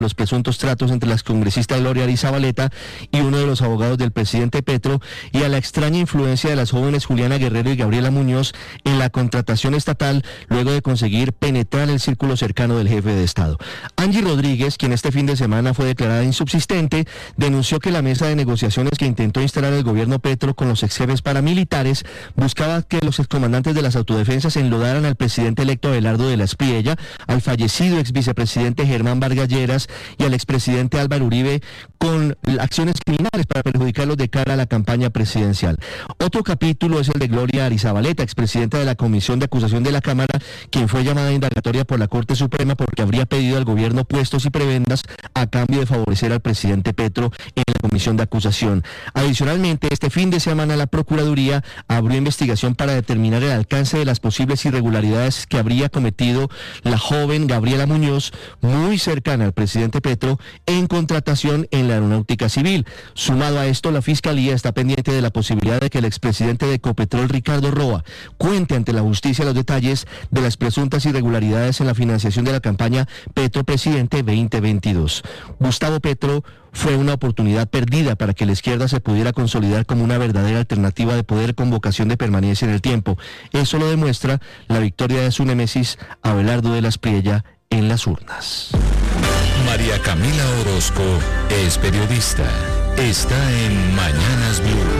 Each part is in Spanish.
los presuntos tratos entre la excongresista Gloria Arizabaleta y uno de los abogados del presidente Petro, y a la extraña influencia de las jóvenes Juliana Guerrero y Gabriela Muñoz en la contratación estatal, luego de conseguir penetrar el círculo cercano del jefe de Estado. Angie Rodríguez, quien este fin de semana fue declarada insubsistente, denunció que la mesa de negociaciones que intentó instalar el gobierno Petro con los ex jefes paramilitares buscaba que los excomandantes de las autodefensas enlodaran al presidente electo Abelardo de la Espriella, al fallecido ex vicepresidente Germán Vargas Lleras y al expresidente Álvaro Uribe con acciones criminales para perjudicarlos de cara a la campaña presidencial. Otro capítulo es el de Gloria Arizabaleta, expresidenta de la Comisión de Acusación de la Cámara, quien fue llamada a indagatoria por la Corte Suprema porque habría pedido al gobierno puestos y prebendas a cambio de favorecer al presidente Petro en la Comisión de Acusación. Adicionalmente, este fin de semana la Procuraduría abrió investigación para determinar el alcance de las posibles irregularidades que habría cometido la joven Gabriela Muñoz, muy cercana al presidente Petro, en contratación en la aeronáutica civil. Sumado a esto, la Fiscalía está pendiente de la posibilidad de que el expresidente de Ecopetrol, Ricardo Roa, cuente ante la justicia los detalles de las presuntas irregularidades en la financiación de la campaña Petro Presidente 2022. Gustavo Petro fue una oportunidad perdida para que la izquierda se pudiera consolidar como una verdadera alternativa de poder con vocación de permanencia en el tiempo. Eso lo demuestra la victoria de su némesis, Abelardo de la Espriella, en las urnas. María Camila Orozco es periodista. Está en Mañanas Blue.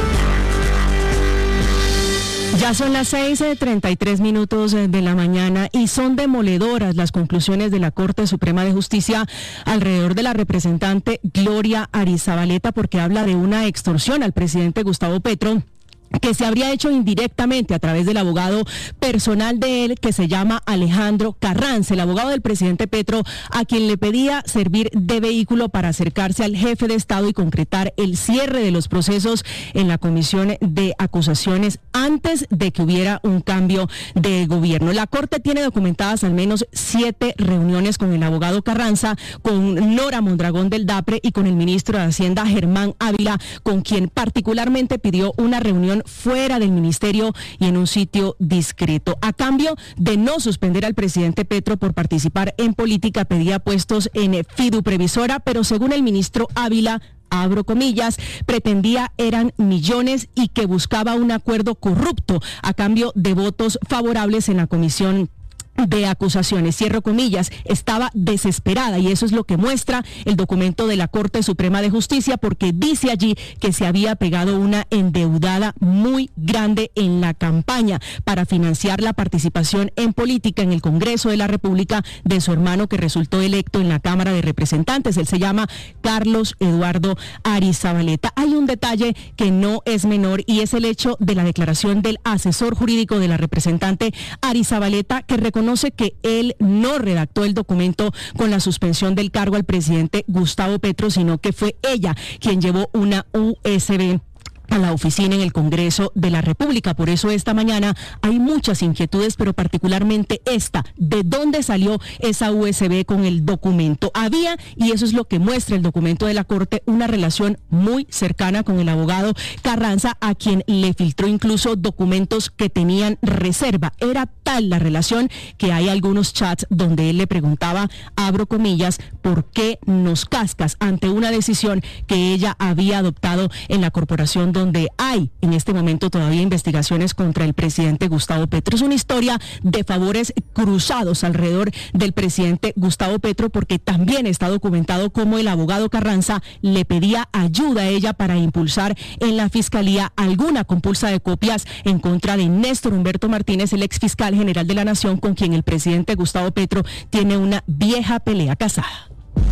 Ya son las 6:33 de la mañana y son demoledoras las conclusiones de la Corte Suprema de Justicia alrededor de la representante Gloria Arizabaleta, porque habla de una extorsión al presidente Gustavo Petro que se habría hecho indirectamente a través del abogado personal de él, que se llama Alejandro Carranza, el abogado del presidente Petro, a quien le pedía servir de vehículo para acercarse al jefe de Estado y concretar el cierre de los procesos en la Comisión de Acusaciones antes de que hubiera un cambio de gobierno. La Corte tiene documentadas al menos 7 reuniones con el abogado Carranza, con Nora Mondragón del DAPRE y con el ministro de Hacienda Germán Ávila, con quien particularmente pidió una reunión fuera del ministerio y en un sitio discreto. A cambio de no suspender al presidente Petro por participar en política, pedía puestos en Fidu Previsora, pero según el ministro Ávila, abro comillas, pretendía eran millones y que buscaba un acuerdo corrupto a cambio de votos favorables en la Comisión de Acusaciones, cierro comillas. Estaba desesperada y eso es lo que muestra el documento de la Corte Suprema de Justicia, porque dice allí que se había pegado una endeudada muy grande en la campaña para financiar la participación en política en el Congreso de la República de su hermano, que resultó electo en la Cámara de Representantes. Él se llama Carlos Eduardo Arizabaleta. Hay un detalle que no es menor y es el hecho de la declaración del asesor jurídico de la representante Arizabaleta, que reconoce que él no redactó el documento con la suspensión del cargo al presidente Gustavo Petro, sino que fue ella quien llevó una USB a la oficina en el Congreso de la República. Por eso esta mañana hay muchas inquietudes, pero particularmente esta: ¿de dónde salió esa USB con el documento? Había, y eso es lo que muestra el documento de la Corte, una relación muy cercana con el abogado Carranza, a quien le filtró incluso documentos que tenían reserva. Era tal la relación que hay algunos chats donde él le preguntaba, abro comillas, ¿por qué nos cascas?, ante una decisión que ella había adoptado en la corporación donde hay en este momento todavía investigaciones contra el presidente Gustavo Petro. Es una historia de favores cruzados alrededor del presidente Gustavo Petro, porque también está documentado cómo el abogado Carranza le pedía ayuda a ella para impulsar en la Fiscalía alguna compulsa de copias en contra de Néstor Humberto Martínez, el exfiscal general de la Nación, con quien el presidente Gustavo Petro tiene una vieja pelea casada.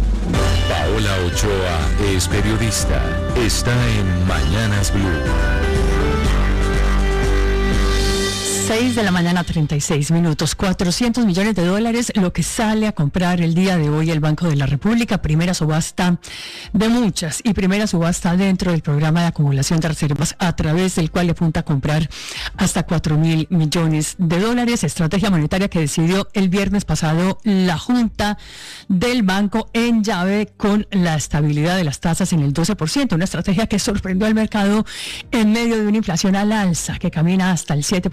Paola Ochoa es periodista. Está en Mañanas Blue. 6:36 a.m. 400 millones de dólares, lo que sale a comprar el día de hoy el Banco de la República. Primera subasta de muchas y primera subasta dentro del programa de acumulación de reservas, a través del cual le apunta a comprar hasta 4.000 millones de dólares. Estrategia monetaria que decidió el viernes pasado la Junta del Banco en llave, con la estabilidad de las tasas en el 12%. Una estrategia que sorprendió al mercado en medio de una inflación al alza que camina hasta el 7%,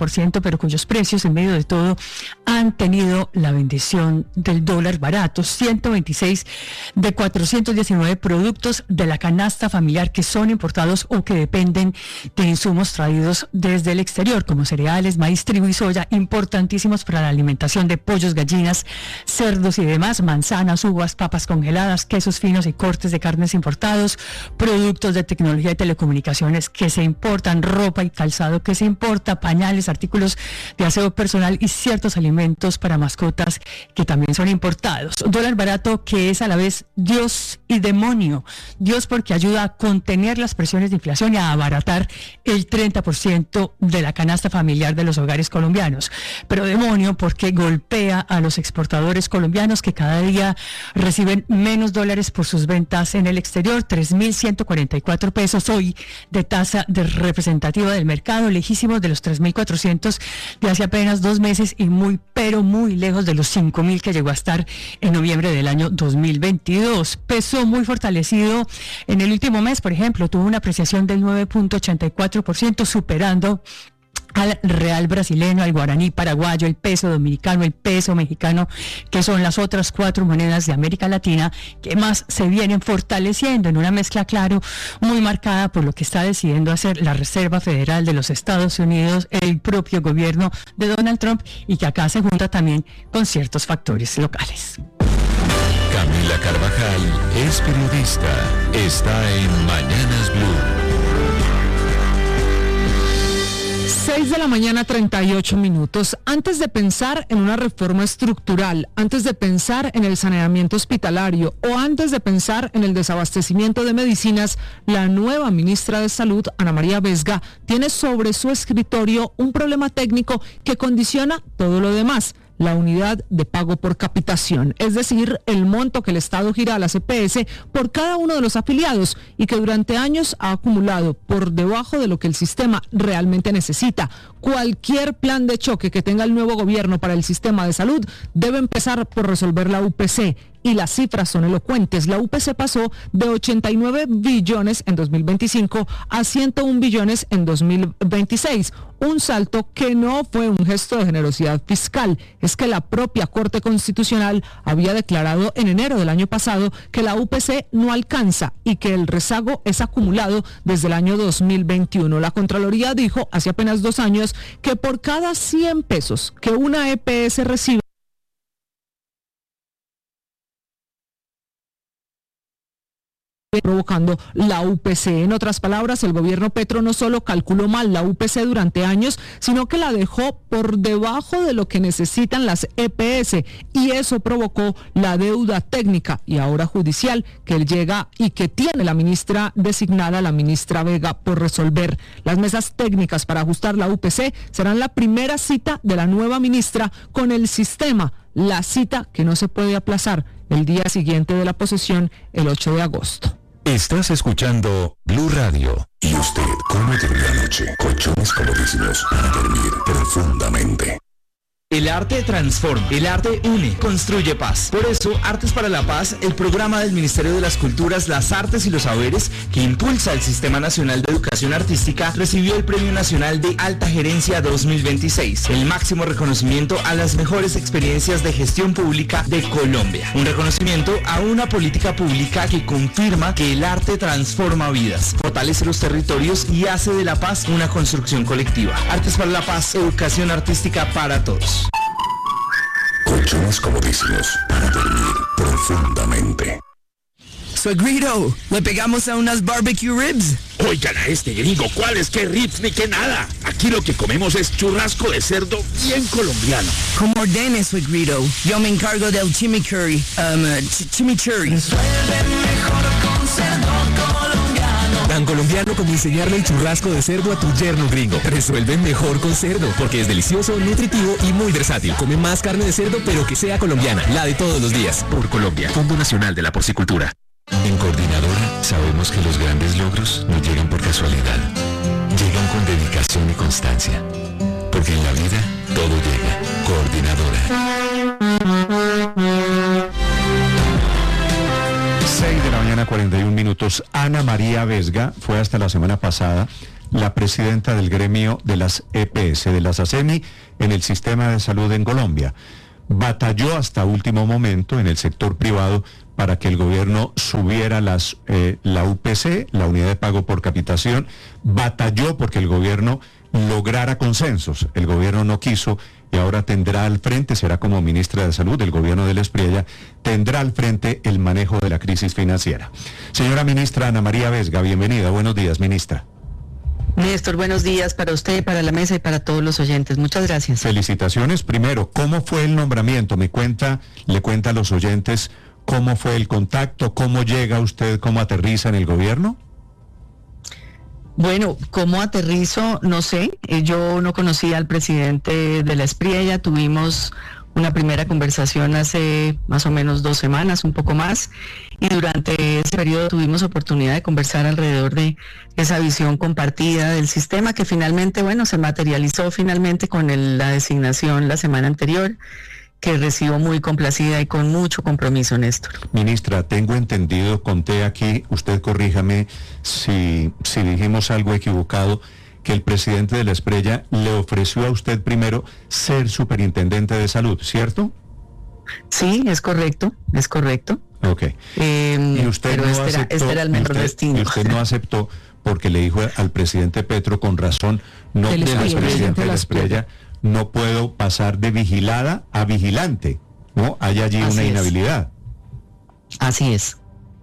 pero cuyos precios en medio de todo han tenido la bendición del dólar barato. 126 de 419 productos de la canasta familiar que son importados o que dependen de insumos traídos desde el exterior, como cereales, maíz, trigo y soya, importantísimos para la alimentación de pollos, gallinas, cerdos y demás, manzanas, uvas, papas congeladas, quesos finos y cortes de carnes importados, productos de tecnología y telecomunicaciones que se importan, ropa y calzado que se importa, pañales, artículos de aseo personal y ciertos alimentos para mascotas que también son importados. Dólar barato que es a la vez Dios y demonio. Dios porque ayuda a contener las presiones de inflación y a abaratar el 30% de la canasta familiar de los hogares colombianos. Pero demonio porque golpea a los exportadores colombianos que cada día reciben menos dólares por sus ventas en el exterior. 3.144 pesos hoy de tasa de representativa del mercado, lejísimos de los 3.400 de hace apenas 2 meses y muy, pero muy lejos de los 5.000 que llegó a estar en noviembre del año 2022. Peso muy fortalecido en el último mes, por ejemplo, tuvo una apreciación del 9.84%, superando al real brasileño, al guaraní paraguayo, el peso dominicano, el peso mexicano, que son las otras 4 monedas de América Latina que más se vienen fortaleciendo en una mezcla, claro, muy marcada por lo que está decidiendo hacer la Reserva Federal de los Estados Unidos, el propio gobierno de Donald Trump, y que acá se junta también con ciertos factores locales. Camila Carvajal es periodista. Está en Mañanas Blue. 6 de la mañana, 38 minutos. Antes de pensar en una reforma estructural, antes de pensar en el saneamiento hospitalario o antes de pensar en el desabastecimiento de medicinas, la nueva ministra de Salud, Ana María Vesga, tiene sobre su escritorio un problema técnico que condiciona todo lo demás: la unidad de pago por capitación, es decir, el monto que el Estado gira a la EPS por cada uno de los afiliados y que durante años ha acumulado por debajo de lo que el sistema realmente necesita. Cualquier plan de choque que tenga el nuevo gobierno para el sistema de salud debe empezar por resolver la UPC. Y las cifras son elocuentes. La UPC pasó de 89 billones en 2025 a 101 billones en 2026. Un salto que no fue un gesto de generosidad fiscal. Es que la propia Corte Constitucional había declarado en enero del año pasado que la UPC no alcanza y que el rezago es acumulado desde el año 2021. La Contraloría dijo hace apenas 2 años que por cada 100 pesos que una EPS recibe, provocando la UPC. En otras palabras, el gobierno Petro no solo calculó mal la UPC durante años, sino que la dejó por debajo de lo que necesitan las EPS, y eso provocó la deuda técnica y ahora judicial que llega y que tiene la ministra designada, la ministra Vega, por resolver. Las mesas técnicas para ajustar la UPC serán la primera cita de la nueva ministra con el sistema, la cita que no se puede aplazar, el día siguiente de la posesión, el 8 de agosto. Estás escuchando Blue Radio. ¿Y usted cómo durmió anoche? Colchones comodísimos para dormir profundamente. El arte transforma, el arte une, construye paz. Por eso, Artes para la Paz, el programa del Ministerio de las Culturas, las Artes y los Saberes, que impulsa el Sistema Nacional de Educación Artística, recibió el Premio Nacional de Alta Gerencia 2026, el máximo reconocimiento a las mejores experiencias de gestión pública de Colombia. Un reconocimiento a una política pública que confirma que el arte transforma vidas, fortalece los territorios y hace de la paz una construcción colectiva. Artes para la Paz, educación artística para todos. Colchones comodísimos para dormir profundamente. Suegrito, ¿le pegamos a unas barbecue ribs? Oigan a este gringo, ¿cuáles? ¿Qué ribs ni qué nada? Aquí lo que comemos es churrasco de cerdo bien colombiano. Como ordene, Suegrito. Yo me encargo del chimichurri. Chimichurri. Tan colombiano como enseñarle el churrasco de cerdo a tu yerno gringo. Resuelve mejor con cerdo, porque es delicioso, nutritivo y muy versátil. Come más carne de cerdo, pero que sea colombiana, la de todos los días. Por Colombia, Fondo Nacional de la Porcicultura. En Coordinadora sabemos que los grandes logros no llegan por casualidad. Llegan con dedicación y constancia. Porque en la vida todo llega. Coordinadora. 6 de la mañana, 41 minutos. Ana María Vesga fue hasta la semana pasada la presidenta del gremio de las EPS, de las ASEMI, en el sistema de salud en Colombia. Batalló hasta último momento en el sector privado para que el gobierno subiera la UPC, la unidad de pago por capitación. Batalló porque el gobierno lograra consensos. El gobierno no quiso y ahora tendrá al frente, será como ministra de Salud del gobierno del Espriella, tendrá al frente el manejo de la crisis financiera. Señora ministra Ana María Vesga, bienvenida. Buenos días, ministra. Néstor, buenos días para usted, para la mesa y para todos los oyentes. Muchas gracias. Felicitaciones. Primero, ¿cómo fue el nombramiento? Le cuenta a los oyentes cómo fue el contacto, cómo llega usted, cómo aterriza en el gobierno. Bueno, ¿cómo aterrizo? No sé. Yo no conocía al presidente de la Espriella. Tuvimos una primera conversación hace más o menos 2 semanas, un poco más, y durante ese periodo tuvimos oportunidad de conversar alrededor de esa visión compartida del sistema que finalmente, se materializó finalmente con la designación la semana anterior, que recibo muy complacida y con mucho compromiso, Néstor. Ministra, tengo entendido, conté aquí, usted corríjame si dijimos algo equivocado, que el presidente de la Espriella le ofreció a usted primero ser superintendente de salud, ¿cierto? Sí, es correcto. Ok. Y usted pero este era el mejor destino. Y usted no aceptó porque le dijo al presidente Petro, con razón, no del presidente de la Espriella, no puedo pasar de vigilada a vigilante, ¿no? Hay allí una inhabilidad. Así es.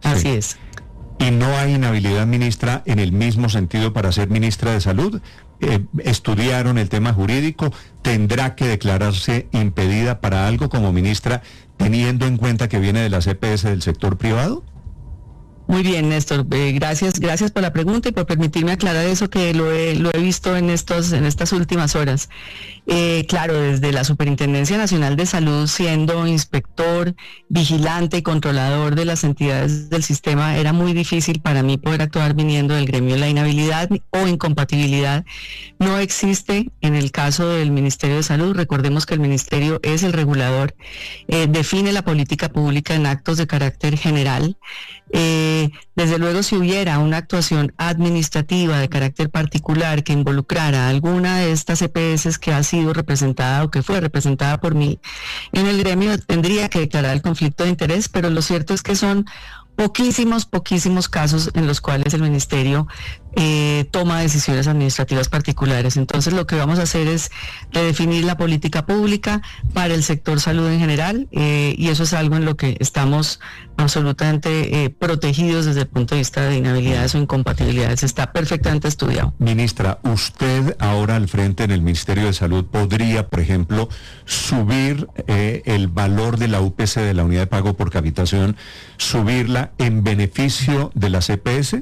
¿Y no hay inhabilidad, ministra, en el mismo sentido para ser ministra de Salud? ¿Estudiaron el tema jurídico? ¿Tendrá que declararse impedida para algo como ministra, teniendo en cuenta que viene de las EPS del sector privado? Muy bien, Néstor. Gracias por la pregunta y por permitirme aclarar eso que lo he visto en estas últimas horas. Claro, desde la Superintendencia Nacional de Salud, siendo inspector, vigilante y controlador de las entidades del sistema, era muy difícil para mí poder actuar viniendo del gremio. La inhabilidad o incompatibilidad no existe en el caso del Ministerio de Salud. Recordemos que el Ministerio es el regulador, define la política pública en actos de carácter general. Desde luego, si hubiera una actuación administrativa de carácter particular que involucrara alguna de estas EPS que ha sido representada o que fue representada por mí en el gremio, tendría que declarar el conflicto de interés, pero lo cierto es que son poquísimos casos en los cuales el ministerio toma decisiones administrativas particulares. Entonces lo que vamos a hacer es redefinir la política pública para el sector salud en general, y eso es algo en lo que estamos absolutamente protegidos desde el punto de vista de inhabilidades o incompatibilidades. Está perfectamente estudiado. Ministra, usted ahora al frente en el Ministerio de Salud podría, por ejemplo, subir el valor de la UPC, de la unidad de pago por capitación, subirla en beneficio de las EPS.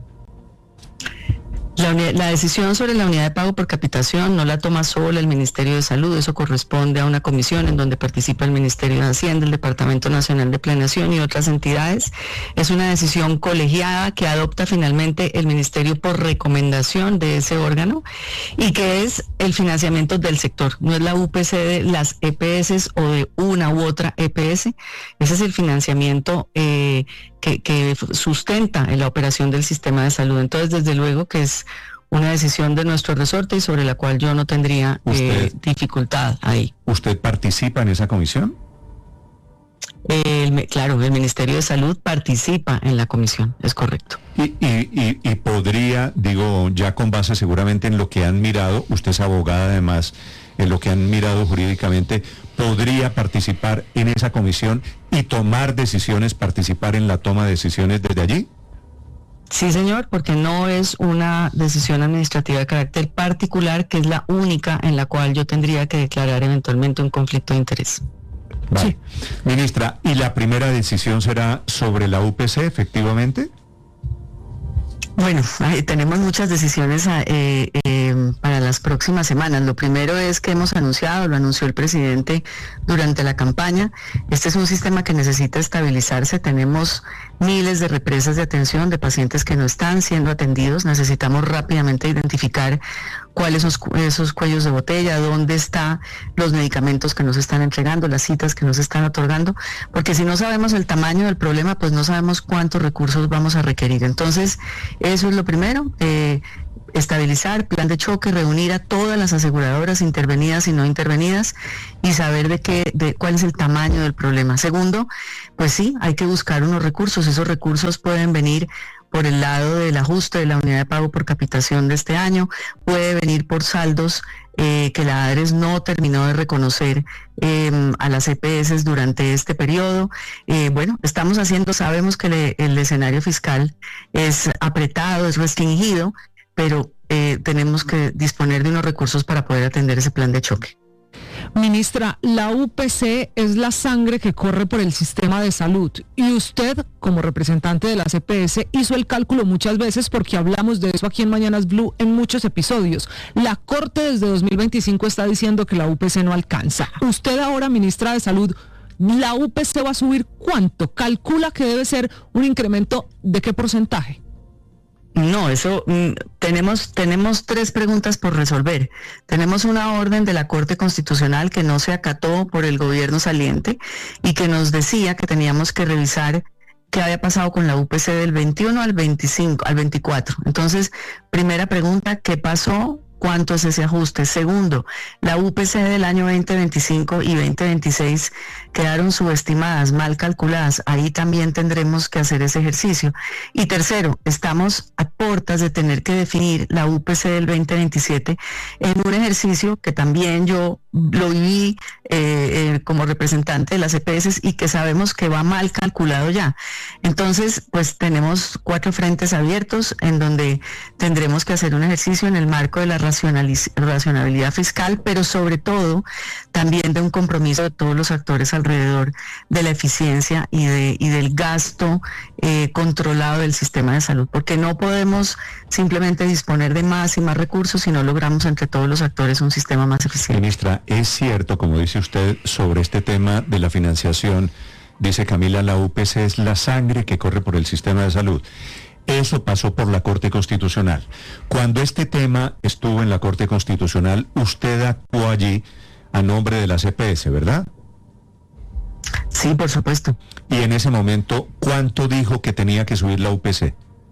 La decisión sobre la unidad de pago por capitación no la toma solo el Ministerio de Salud, eso corresponde a una comisión en donde participa el Ministerio de Hacienda, el Departamento Nacional de Planeación y otras entidades. Es una decisión colegiada que adopta finalmente el Ministerio por recomendación de ese órgano y que es el financiamiento del sector, no es la UPC de las EPS o de una u otra EPS, ese es el financiamiento que sustenta en la operación del sistema de salud. Entonces, desde luego que es una decisión de nuestro resorte y sobre la cual yo no tendría dificultad ahí. ¿Usted participa en esa comisión? Claro, el Ministerio de Salud participa en la comisión, es correcto. Y podría, digo, ya con base seguramente en lo que han mirado, usted es abogada además, en lo que han mirado jurídicamente, podría participar en esa comisión y tomar decisiones, participar en la toma de decisiones desde allí. Sí, señor, porque no es una decisión administrativa de carácter particular, que es la única en la cual yo tendría que declarar eventualmente un conflicto de interés. Vale. Sí. Ministra, ¿y la primera decisión será sobre la UPC, efectivamente? Bueno, tenemos muchas decisiones para las próximas semanas. Lo primero es que hemos anunciado, lo anunció el presidente durante la campaña, este es un sistema que necesita estabilizarse, tenemos miles de represas de atención de pacientes que no están siendo atendidos, necesitamos rápidamente identificar cuáles son esos cuellos de botella, dónde están los medicamentos que nos están entregando, las citas que nos están otorgando, porque si no sabemos el tamaño del problema, pues no sabemos cuántos recursos vamos a requerir. Entonces, Eso es lo primero. Estabilizar, plan de choque, reunir a todas las aseguradoras intervenidas y no intervenidas y saber de cuál es el tamaño del problema. Segundo, pues sí, hay que buscar unos recursos. Esos recursos pueden venir por el lado del ajuste de la unidad de pago por capitación de este año, puede venir por saldos que la ADRES no terminó de reconocer a las EPS durante este periodo. Bueno, sabemos que el escenario fiscal es apretado, es restringido, pero tenemos que disponer de unos recursos para poder atender ese plan de choque. Ministra, la UPC es la sangre que corre por el sistema de salud y usted, como representante de la EPS, hizo el cálculo muchas veces porque hablamos de eso aquí en Mañanas Blue en muchos episodios. La Corte desde 2025 está diciendo que la UPC no alcanza. Usted ahora, ministra de Salud, ¿la UPC va a subir cuánto? ¿Calcula que debe ser un incremento de qué porcentaje? No, eso tenemos 3 preguntas por resolver. Tenemos una orden de la Corte Constitucional que no se acató por el gobierno saliente y que nos decía que teníamos que revisar qué había pasado con la UPC del 21 al 24. Entonces, primera pregunta, ¿qué pasó? ¿Cuánto es ese ajuste? Segundo, la UPC del año 2025 y 2026 quedaron subestimadas, mal calculadas. Ahí también tendremos que hacer ese ejercicio. Y tercero, estamos a puertas de tener que definir la UPC del 2027 en un ejercicio que también yo lo viví como representante de las EPS y que sabemos que va mal calculado ya. Entonces, pues tenemos 4 frentes abiertos en donde tendremos que hacer un ejercicio en el marco de la racionalidad fiscal, pero sobre todo también de un compromiso de todos los actores alrededor de la eficiencia y del gasto controlado del sistema de salud, porque no podemos simplemente disponer de más y más recursos si no logramos entre todos los actores un sistema más eficiente. Ministra, es cierto, como dice usted, sobre este tema de la financiación, dice Camila, la UPC es la sangre que corre por el sistema de salud. Eso pasó por la Corte Constitucional. Cuando este tema estuvo en la Corte Constitucional, usted actuó allí a nombre de las EPS, ¿verdad? Sí, por supuesto. Y en ese momento, ¿cuánto dijo que tenía que subir la UPC?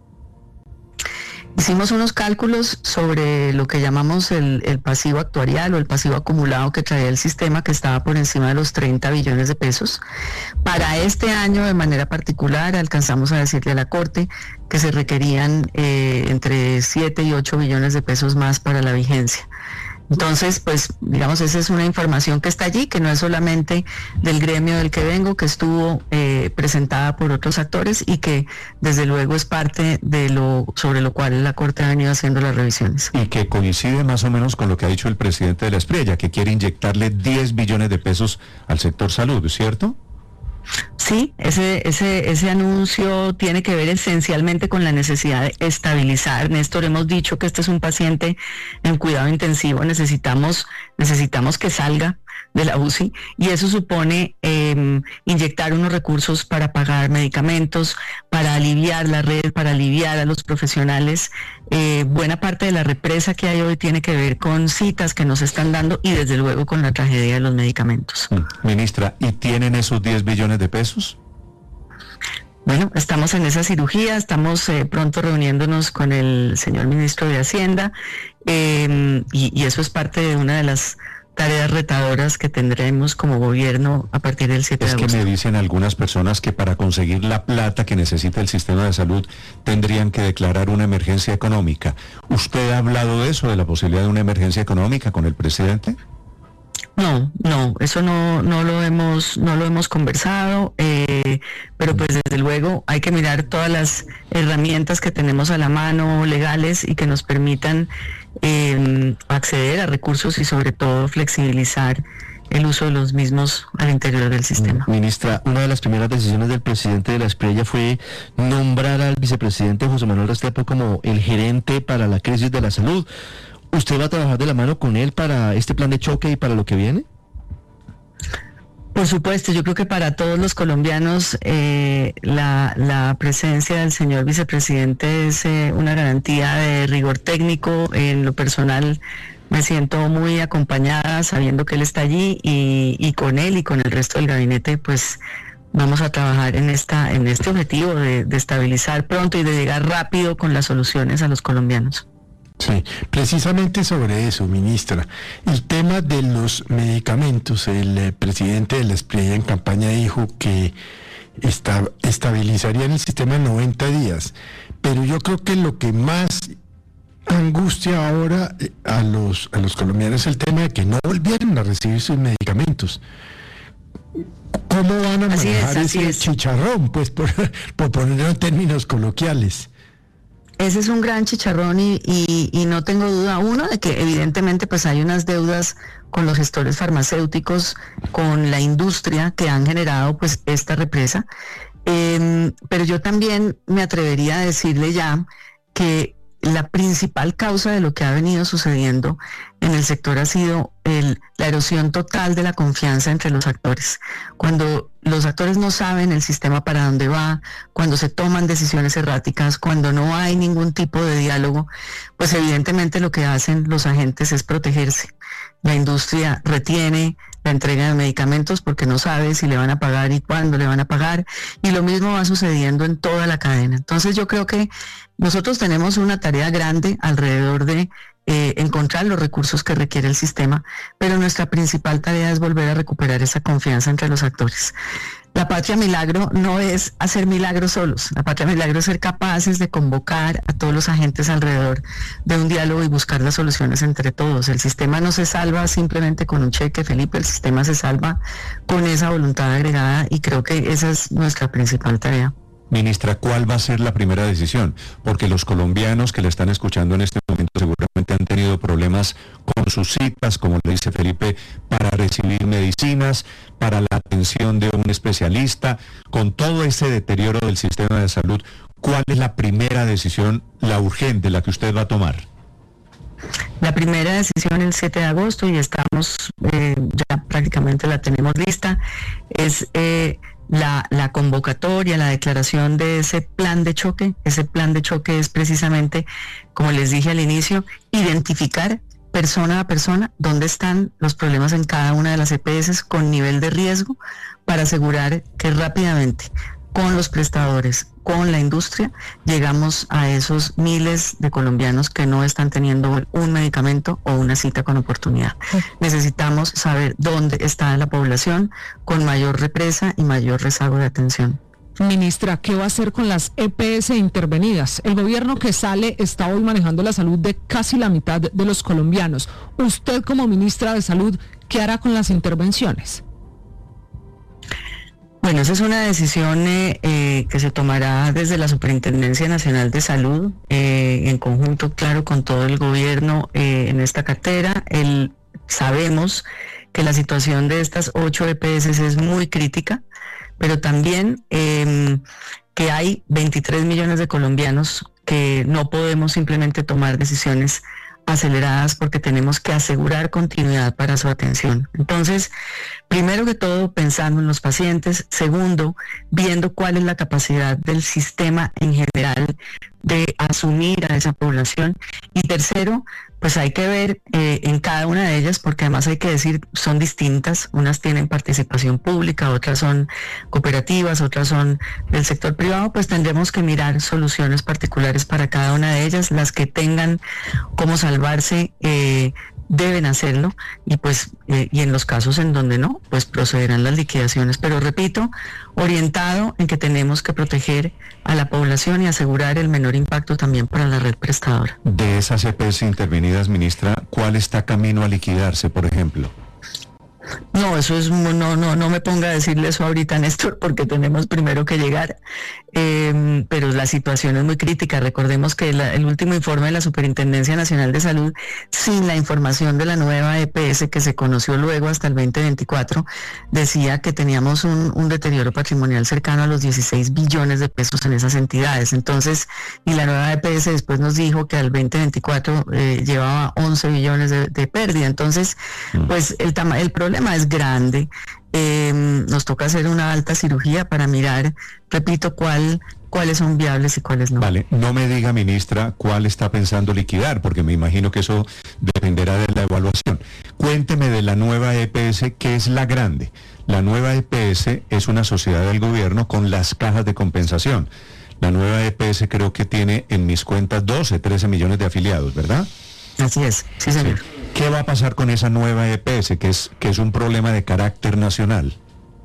Hicimos unos cálculos sobre lo que llamamos el pasivo actuarial o el pasivo acumulado que traía el sistema, que estaba por encima de los 30 billones de pesos. Para este año, de manera particular, alcanzamos a decirle a la Corte que se requerían entre 7 y 8 billones de pesos más para la vigencia. Entonces, pues, digamos, esa es una información que está allí, que no es solamente del gremio del que vengo, que estuvo presentada por otros actores y que, desde luego, es parte de sobre lo cual la Corte ha venido haciendo las revisiones. Y que coincide más o menos con lo que ha dicho el presidente de la Espriella, que quiere inyectarle 10 billones de pesos al sector salud, ¿cierto? Sí, ese anuncio tiene que ver esencialmente con la necesidad de estabilizar. Néstor, hemos dicho que este es un paciente en cuidado intensivo, necesitamos que salga de la UCI y eso supone inyectar unos recursos para pagar medicamentos, para aliviar la red, para aliviar a los profesionales. Buena parte de la represa que hay hoy tiene que ver con citas que nos están dando y desde luego con la tragedia de los medicamentos. Ministra, ¿y tienen esos 10 billones de pesos? Bueno, estamos en esa cirugía, estamos pronto reuniéndonos con el señor ministro de Hacienda y eso es parte de una de las tareas retadoras que tendremos como gobierno a partir del 7 de agosto. Es que me dicen algunas personas que para conseguir la plata que necesita el sistema de salud tendrían que declarar una emergencia económica. ¿Usted ha hablado de eso, de la posibilidad de una emergencia económica con el presidente? No, eso no lo hemos conversado, pero pues desde luego hay que mirar todas las herramientas que tenemos a la mano legales y que nos permitan acceder a recursos y sobre todo flexibilizar el uso de los mismos al interior del sistema. Ministra, una de las primeras decisiones del presidente de la Espriella fue nombrar al vicepresidente José Manuel Restrepo como el gerente para la crisis de la salud. ¿Usted va a trabajar de la mano con él para este plan de choque y para lo que viene? Por supuesto, yo creo que para todos los colombianos la presencia del señor vicepresidente es una garantía de rigor técnico. En lo personal me siento muy acompañada sabiendo que él está allí y con él y con el resto del gabinete pues vamos a trabajar en este objetivo de estabilizar pronto y de llegar rápido con las soluciones a los colombianos. Sí, precisamente sobre eso, ministra. El tema de los medicamentos, el presidente de la SPREA en campaña dijo que estabilizarían el sistema en 90 días, pero yo creo que lo que más angustia ahora a los colombianos es el tema de que no volvieron a recibir sus medicamentos. ¿Cómo van a manejar ese chicharrón? Pues por ponerlo en términos coloquiales. Ese es un gran chicharrón y no tengo duda, uno, de que evidentemente pues hay unas deudas con los gestores farmacéuticos, con la industria que han generado pues esta represa, pero yo también me atrevería a decirle ya que la principal causa de lo que ha venido sucediendo en el sector ha sido la erosión total de la confianza entre los actores. Cuando los actores no saben el sistema para dónde va, cuando se toman decisiones erráticas, cuando no hay ningún tipo de diálogo, pues evidentemente lo que hacen los agentes es protegerse. La industria retiene la entrega de medicamentos porque no sabe si le van a pagar y cuándo le van a pagar, y lo mismo va sucediendo en toda la cadena. Entonces yo creo que nosotros tenemos una tarea grande alrededor de encontrar los recursos que requiere el sistema, pero nuestra principal tarea es volver a recuperar esa confianza entre los actores. La patria milagro no es hacer milagros solos, la patria milagro es ser capaces de convocar a todos los agentes alrededor de un diálogo y buscar las soluciones entre todos. El sistema no se salva simplemente con un cheque, Felipe, el sistema se salva con esa voluntad agregada, y creo que esa es nuestra principal tarea. Ministra, ¿cuál va a ser la primera decisión? Porque los colombianos que le están escuchando en este momento seguramente han tenido problemas con sus citas, como le dice Felipe, para recibir medicinas, para la atención de un especialista, con todo ese deterioro del sistema de salud. ¿Cuál es la primera decisión, la urgente, la que usted va a tomar? La primera decisión el 7 de agosto, y estamos, ya prácticamente la tenemos lista, es la convocatoria, la declaración de ese plan de choque. Ese plan de choque es precisamente, como les dije al inicio, identificar persona a persona dónde están los problemas en cada una de las EPS con nivel de riesgo, para asegurar que rápidamente, con los prestadores, con la industria, llegamos a esos miles de colombianos que no están teniendo un medicamento o una cita con oportunidad. Necesitamos saber dónde está la población con mayor represa y mayor rezago de atención. Ministra, ¿qué va a hacer con las EPS intervenidas? El gobierno que sale está hoy manejando la salud de casi la mitad de los colombianos. Usted, como ministra de Salud, ¿qué hará con las intervenciones? Bueno, esa es una decisión que se tomará desde la Superintendencia Nacional de Salud, en conjunto, claro, con todo el gobierno en esta cartera. Sabemos que la situación de estas 8 EPS es muy crítica, pero también que hay 23 millones de colombianos que no podemos simplemente tomar decisiones aceleradas porque tenemos que asegurar continuidad para su atención. Entonces, primero que todo, pensando en los pacientes. Segundo, viendo cuál es la capacidad del sistema en general de asumir a esa población. Y tercero, pues hay que ver en cada una de ellas, porque además hay que decir, son distintas. Unas tienen participación pública, otras son cooperativas, otras son del sector privado. Pues tendremos que mirar soluciones particulares para cada una de ellas. Las que tengan cómo salvarse deben hacerlo, y pues y en los casos en donde no, pues procederán las liquidaciones, pero repito, orientado en que tenemos que proteger a la población y asegurar el menor impacto también para la red prestadora. De esas EPS intervenidas, ministra, ¿cuál está camino a liquidarse, por ejemplo? No, eso es, no me ponga a decirle eso ahorita, Néstor, porque tenemos primero que llegar, pero la situación es muy crítica. Recordemos que el último informe de la Superintendencia Nacional de Salud, sin la información de la nueva EPS que se conoció luego hasta el 2024, decía que teníamos un deterioro patrimonial cercano a los 16 billones de pesos en esas entidades. Entonces, y la nueva EPS después nos dijo que al 2024 llevaba 11 billones de pérdida. Entonces, pues el problema es grande. Nos toca hacer una alta cirugía para mirar, repito, cuáles son viables y cuáles no. Vale, no me diga, ministra, cuál está pensando liquidar, porque me imagino que eso dependerá de la evaluación. Cuénteme de la nueva EPS, que es la grande, La nueva EPS es una sociedad del gobierno con las cajas de compensación. La nueva EPS creo que tiene en mis cuentas 12, 13 millones de afiliados, ¿verdad? Así es, sí señor. Sí. ¿Qué va a pasar con esa nueva EPS, que es un problema de carácter nacional?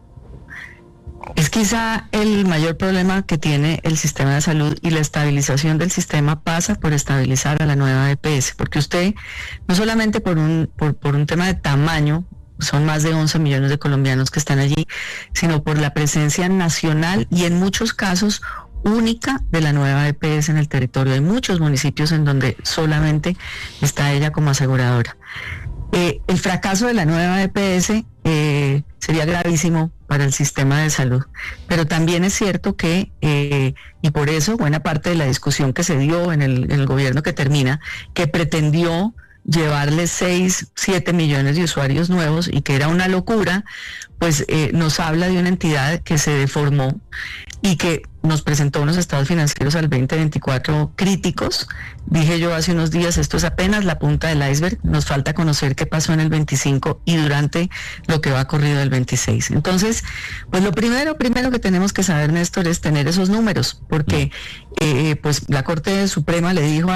Es quizá el mayor problema que tiene el sistema de salud, y la estabilización del sistema pasa por estabilizar a la nueva EPS, porque usted, no solamente por un tema de tamaño, son más de 11 millones de colombianos que están allí, sino por la presencia nacional y en muchos casos única de la nueva EPS en el territorio. Hay muchos municipios en donde solamente está ella como aseguradora. El fracaso de la nueva EPS sería gravísimo para el sistema de salud, pero también es cierto que, y por eso buena parte de la discusión que se dio en el gobierno que termina, que pretendió llevarle 6-7 millones de usuarios nuevos y que era una locura, pues nos habla de una entidad que se deformó y que nos presentó unos estados financieros al 2024 críticos. Dije yo hace unos días, esto es apenas la punta del iceberg, nos falta conocer qué pasó en el 25 y durante lo que va corrido del 26. Entonces, pues lo primero que tenemos que saber, Néstor, es tener esos números, porque pues la Corte Suprema le dijo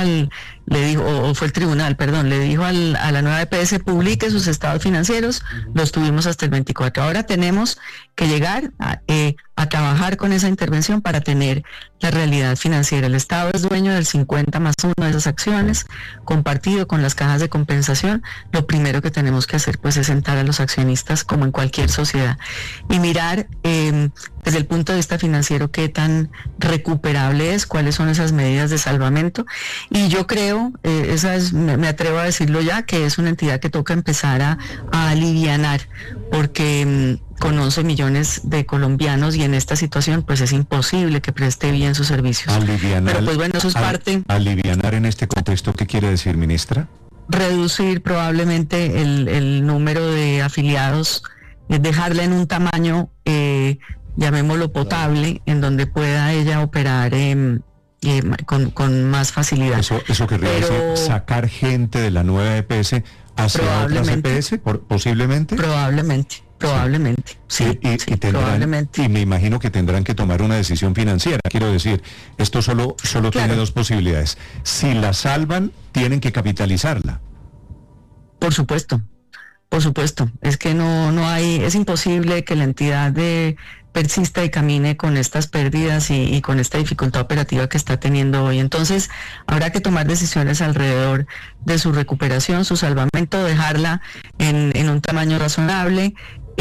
o fue el tribunal, perdón, le dijo a la nueva EPS, publique sus estados financieros, los tuvimos hasta el 24. Ahora tenemos que llegar a trabajar con esa intervención para tener la realidad financiera. El Estado es dueño del 50+1 de esas acciones, compartido con las cajas de compensación. Lo primero que tenemos que hacer pues es sentar a los accionistas como en cualquier sociedad y mirar desde el punto de vista financiero qué tan recuperable es, cuáles son esas medidas de salvamento. Y yo creo, me atrevo a decirlo ya, que es una entidad que toca empezar a alivianar, porque con 11 millones de colombianos y en esta situación pues es imposible que preste bien sus servicios. Alivianar, pero pues bueno, eso es parte. Alivianar en este contexto, ¿qué quiere decir, ministra? Reducir probablemente el número de afiliados, dejarla en un tamaño, llamémoslo potable, en donde pueda ella operar con más facilidad. Eso querría decir sacar gente de la nueva EPS hacia otras EPS, posiblemente. Probablemente, sí, probablemente. Y me imagino que tendrán que tomar una decisión financiera. Quiero decir, esto solo claro, tiene dos posibilidades. Si la salvan, tienen que capitalizarla. Por supuesto. Es que no hay, es imposible que la entidad persista y camine con estas pérdidas y con esta dificultad operativa que está teniendo hoy. Entonces, habrá que tomar decisiones alrededor de su recuperación, su salvamento, dejarla en un tamaño razonable,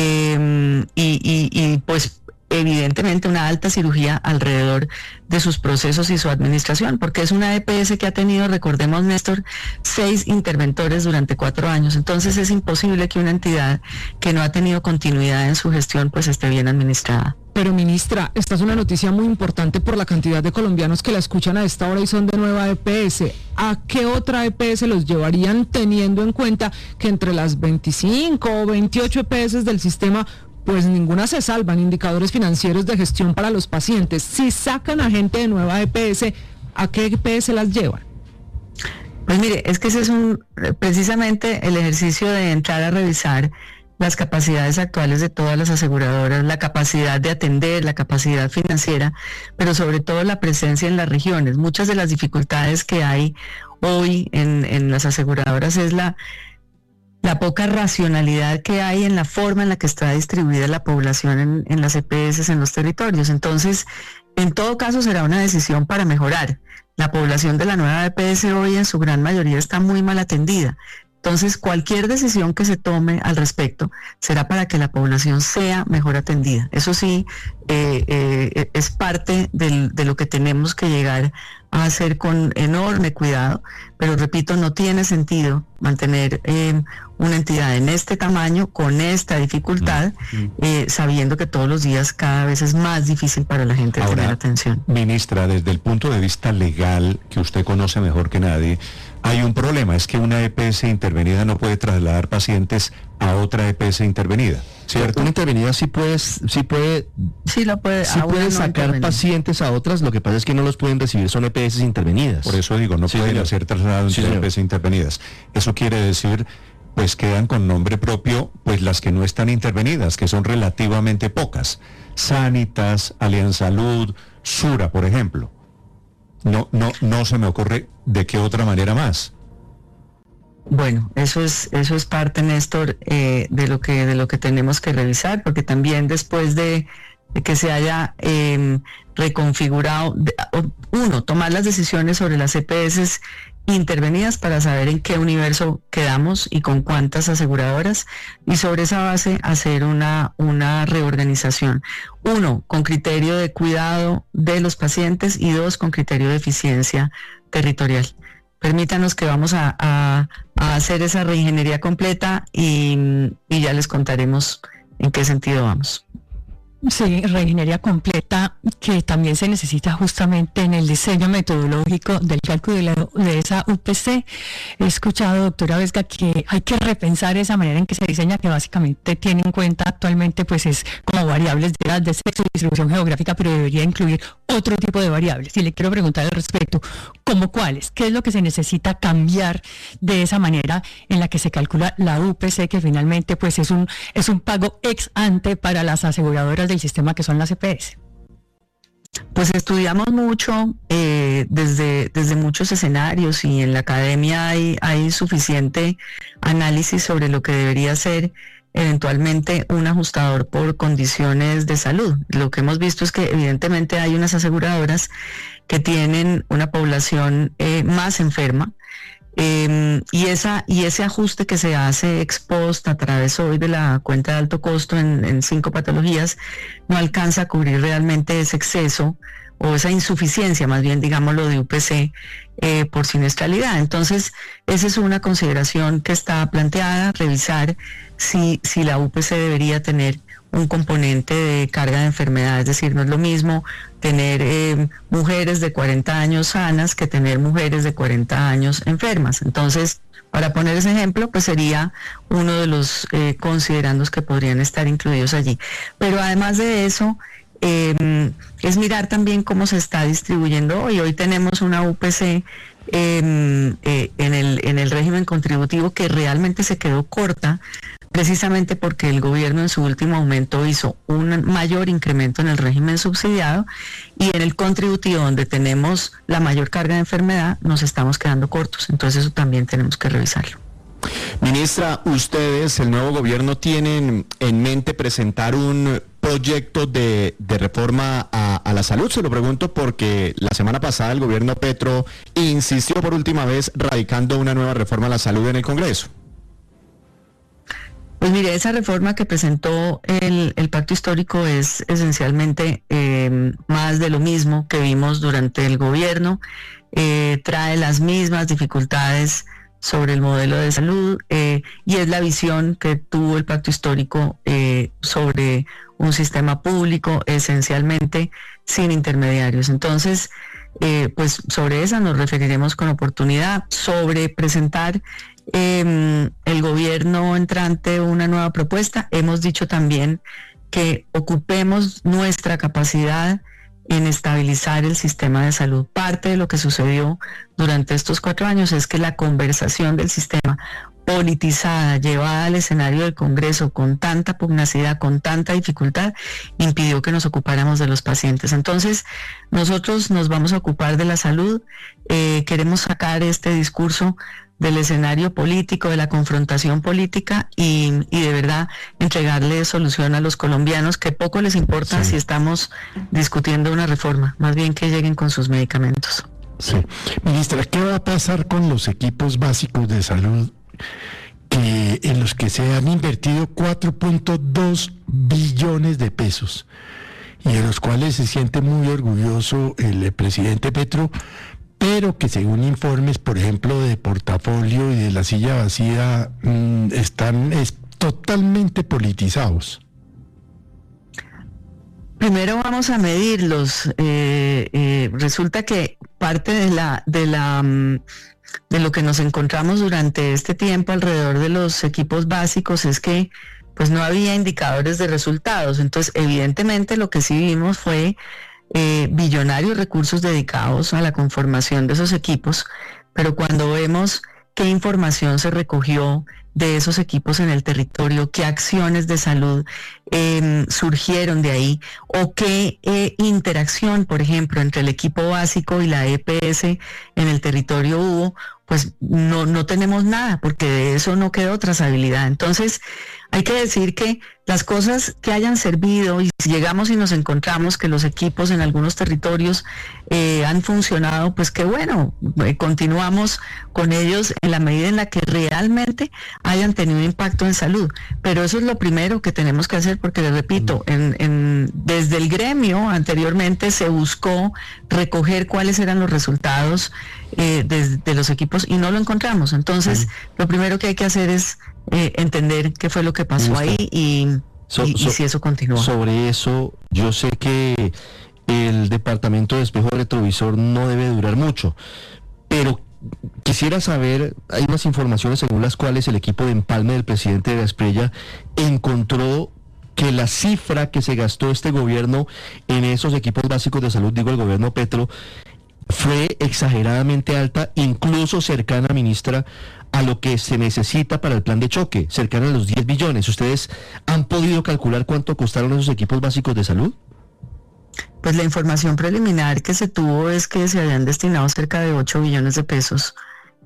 y pues evidentemente una alta cirugía alrededor de sus procesos y su administración, porque es una EPS que ha tenido, recordemos, Néstor, 6 interventores durante 4 años. Entonces es imposible que una entidad que no ha tenido continuidad en su gestión pues esté bien administrada. Pero ministra, esta es una noticia muy importante por la cantidad de colombianos que la escuchan a esta hora y son de nueva EPS. ¿A qué otra EPS los llevarían, teniendo en cuenta que entre las 25 o 28 EPS del sistema pues ninguna se salvan? Indicadores financieros de gestión para los pacientes. Si sacan a gente de nueva EPS, ¿a qué EPS las llevan? Pues mire, es que ese es precisamente el ejercicio de entrar a revisar las capacidades actuales de todas las aseguradoras, la capacidad de atender, la capacidad financiera, pero sobre todo la presencia en las regiones. Muchas de las dificultades que hay hoy en las aseguradoras es la poca racionalidad que hay en la forma en la que está distribuida la población en las EPS en los territorios. Entonces, en todo caso será una decisión para mejorar. La población de la nueva EPS hoy en su gran mayoría está muy mal atendida. Entonces, cualquier decisión que se tome al respecto será para que la población sea mejor atendida. Eso sí, es parte de lo que tenemos que llegar a hacer con enorme cuidado, pero repito, no tiene sentido mantener una entidad en este tamaño, con esta dificultad, sabiendo que todos los días cada vez es más difícil para la gente tener atención. Ministra, desde el punto de vista legal, que usted conoce mejor que nadie, hay un problema, es que una EPS intervenida no puede trasladar pacientes a otra EPS intervenida, ¿cierto? Una intervenida sí puede sacar pacientes a otras, lo que pasa es que no los pueden recibir, son EPS intervenidas. Por eso digo, no pueden hacer traslado entre EPS intervenidas. Eso quiere decir pues quedan con nombre propio pues las que no están intervenidas, que son relativamente pocas. Sanitas, Alianza Salud, Sura, por ejemplo. No se me ocurre de qué otra manera más. Bueno, eso es parte, Néstor, de lo que tenemos que revisar, porque también después de que se haya reconfigurado, tomar las decisiones sobre las EPS intervenidas para saber en qué universo quedamos y con cuántas aseguradoras, y sobre esa base hacer una reorganización. 1, con criterio de cuidado de los pacientes, y 2, con criterio de eficiencia territorial. Permítanos que vamos a hacer esa reingeniería completa y ya les contaremos en qué sentido vamos. Sí, reingeniería completa que también se necesita justamente en el diseño metodológico del cálculo de esa UPC. He escuchado, doctora Vesga, que hay que repensar esa manera en que se diseña, que básicamente tiene en cuenta actualmente pues es como variables de edad, de sexo y distribución geográfica, pero debería incluir otro tipo de variables. Y le quiero preguntar al respecto, ¿cómo cuáles? ¿Qué es lo que se necesita cambiar de esa manera en la que se calcula la UPC, que finalmente pues es un pago ex ante para las aseguradoras del sistema que son las EPS? Pues estudiamos mucho desde muchos escenarios, y en la academia hay suficiente análisis sobre lo que debería ser eventualmente un ajustador por condiciones de salud. Lo que hemos visto es que evidentemente hay unas aseguradoras que tienen una población más enferma, y ese ajuste que se hace ex post a través hoy de la cuenta de alto costo en 5 patologías no alcanza a cubrir realmente ese exceso o esa insuficiencia, más bien digámoslo, de UPC por siniestralidad. Entonces, esa es una consideración que está planteada, revisar si la UPC debería tener un componente de carga de enfermedad, es decir, no es lo mismo tener mujeres de 40 años sanas que tener mujeres de 40 años enfermas. Entonces, para poner ese ejemplo, pues sería uno de los considerandos que podrían estar incluidos allí. Pero además de eso, es mirar también cómo se está distribuyendo hoy. Hoy tenemos una UPC en el régimen contributivo que realmente se quedó corta, precisamente porque el gobierno en su último aumento hizo un mayor incremento en el régimen subsidiado, y en el contributivo, donde tenemos la mayor carga de enfermedad, nos estamos quedando cortos. Entonces eso también tenemos que revisarlo. Ministra, ustedes, el nuevo gobierno, tienen en mente presentar un proyecto de reforma a la salud. Se lo pregunto porque la semana pasada el gobierno Petro insistió por última vez radicando una nueva reforma a la salud en el Congreso. Pues mire, esa reforma que presentó el pacto histórico es esencialmente más de lo mismo que vimos durante el gobierno. Trae las mismas dificultades sobre el modelo de salud, y es la visión que tuvo el pacto histórico sobre un sistema público esencialmente sin intermediarios. Entonces, pues sobre esa nos referiremos con oportunidad. Sobre presentar el gobierno entrante una nueva propuesta, hemos dicho también que ocupemos nuestra capacidad en estabilizar el sistema de salud. Parte de lo que sucedió durante estos 4 años es que la conversación del sistema, politizada, llevada al escenario del Congreso con tanta pugnacidad, con tanta dificultad, impidió que nos ocupáramos de los pacientes. Entonces, nosotros nos vamos a ocupar de la salud. Queremos sacar este discurso del escenario político, de la confrontación política, y de verdad entregarle solución a los colombianos, que poco les importa si estamos discutiendo una reforma, más bien que lleguen con sus medicamentos. Sí. Ministra, ¿qué va a pasar con los equipos básicos de salud en los que se han invertido 4.2 billones de pesos y de los cuales se siente muy orgulloso el presidente Petro, pero que según informes, por ejemplo, de Portafolio y de La Silla Vacía, están totalmente politizados? Primero vamos a medirlos. Resulta que parte de lo que nos encontramos durante este tiempo alrededor de los equipos básicos es que pues no había indicadores de resultados. Entonces, evidentemente lo que sí vimos fue billonarios recursos dedicados a la conformación de esos equipos, pero cuando vemos qué información se recogió de esos equipos en el territorio, qué acciones de salud surgieron de ahí, o qué interacción, por ejemplo, entre el equipo básico y la EPS en el territorio hubo. Pues no tenemos nada, porque de eso no quedó trazabilidad. Entonces, hay que decir que las cosas que hayan servido, y si llegamos y nos encontramos que los equipos en algunos territorios han funcionado, pues qué bueno, continuamos con ellos en la medida en la que realmente hayan tenido impacto en salud. Pero eso es lo primero que tenemos que hacer, porque les repito, desde el gremio anteriormente se buscó recoger cuáles eran los resultados de los equipos y no lo encontramos. Entonces, lo primero que hay que hacer es entender qué fue lo que pasó ahí y si eso continúa. Sobre eso, yo sé que el departamento de espejo retrovisor no debe durar mucho, pero quisiera saber, hay unas informaciones según las cuales el equipo de empalme del presidente de Asprilla encontró que la cifra que se gastó este gobierno en esos equipos básicos de salud, digo el gobierno Petro, fue exageradamente alta, incluso cercana, ministra, a lo que se necesita para el plan de choque, cercana a los 10 billones. ¿Ustedes han podido calcular cuánto costaron esos equipos básicos de salud? Pues la información preliminar que se tuvo es que se habían destinado cerca de 8 billones de pesos.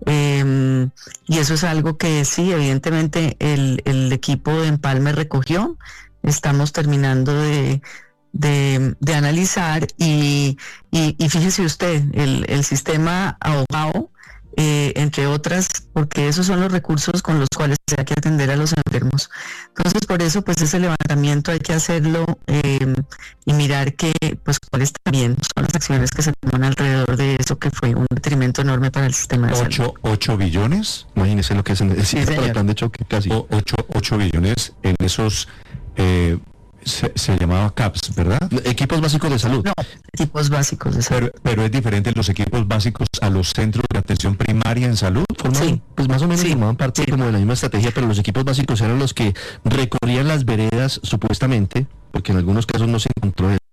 Y eso es algo que sí, evidentemente el equipo de empalme recogió. Estamos terminando de analizar y fíjese usted, el sistema ahogado, entre otras, porque esos son los recursos con los cuales se hay que atender a los enfermos. Entonces, por eso, pues ese levantamiento hay que hacerlo y mirar cuáles también son las acciones que se toman alrededor de eso, que fue un detrimento enorme para el sistema de salud. 8 billones, imagínese lo que se necesita para el plan de choque, casi. 8 billones en esos... Se llamaba CAPS, ¿verdad? Equipos básicos de salud. No, equipos básicos de salud. Pero es diferente los equipos básicos a los centros de atención primaria en salud. Sí. Pues más o menos formaban parte como de la misma estrategia, pero los equipos básicos eran los que recorrían las veredas, supuestamente, porque en algunos casos no se encontró eso,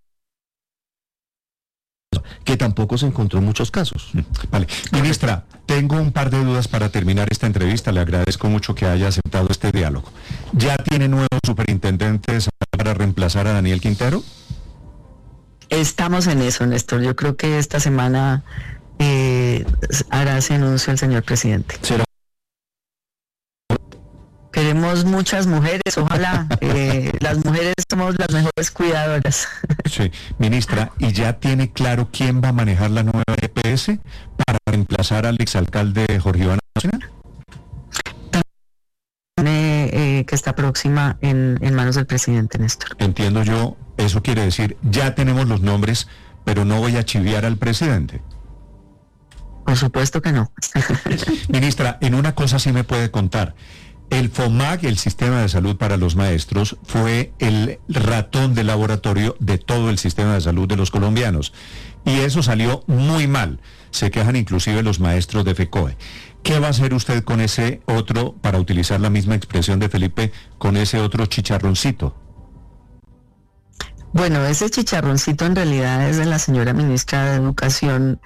que tampoco se encontró en muchos casos. Vale. Ministra, tengo un par de dudas para terminar esta entrevista. Le agradezco mucho que haya aceptado este diálogo. ¿Ya tiene nuevos superintendentes para reemplazar a Daniel Quintero? Estamos en eso, Néstor. Yo creo que esta semana hará ese anuncio el señor presidente. ¿Será? Queremos muchas mujeres, ojalá. Las mujeres somos las mejores cuidadoras. Sí, ministra, ¿y ya tiene claro quién va a manejar la nueva EPS para reemplazar al exalcalde Jorge Iván Ospina? Que está próxima en manos del presidente, Néstor. Entiendo yo, eso quiere decir, ya tenemos los nombres, pero no voy a chiviar al presidente. Por supuesto que no. Ministra, en una cosa sí me puede contar. El FOMAC, el Sistema de Salud para los Maestros, fue el ratón de laboratorio de todo el sistema de salud de los colombianos. Y eso salió muy mal. Se quejan inclusive los maestros de FECOE. ¿Qué va a hacer usted con ese otro, para utilizar la misma expresión de Felipe, con ese otro chicharroncito? Bueno, ese chicharroncito en realidad es de la señora ministra de Educación,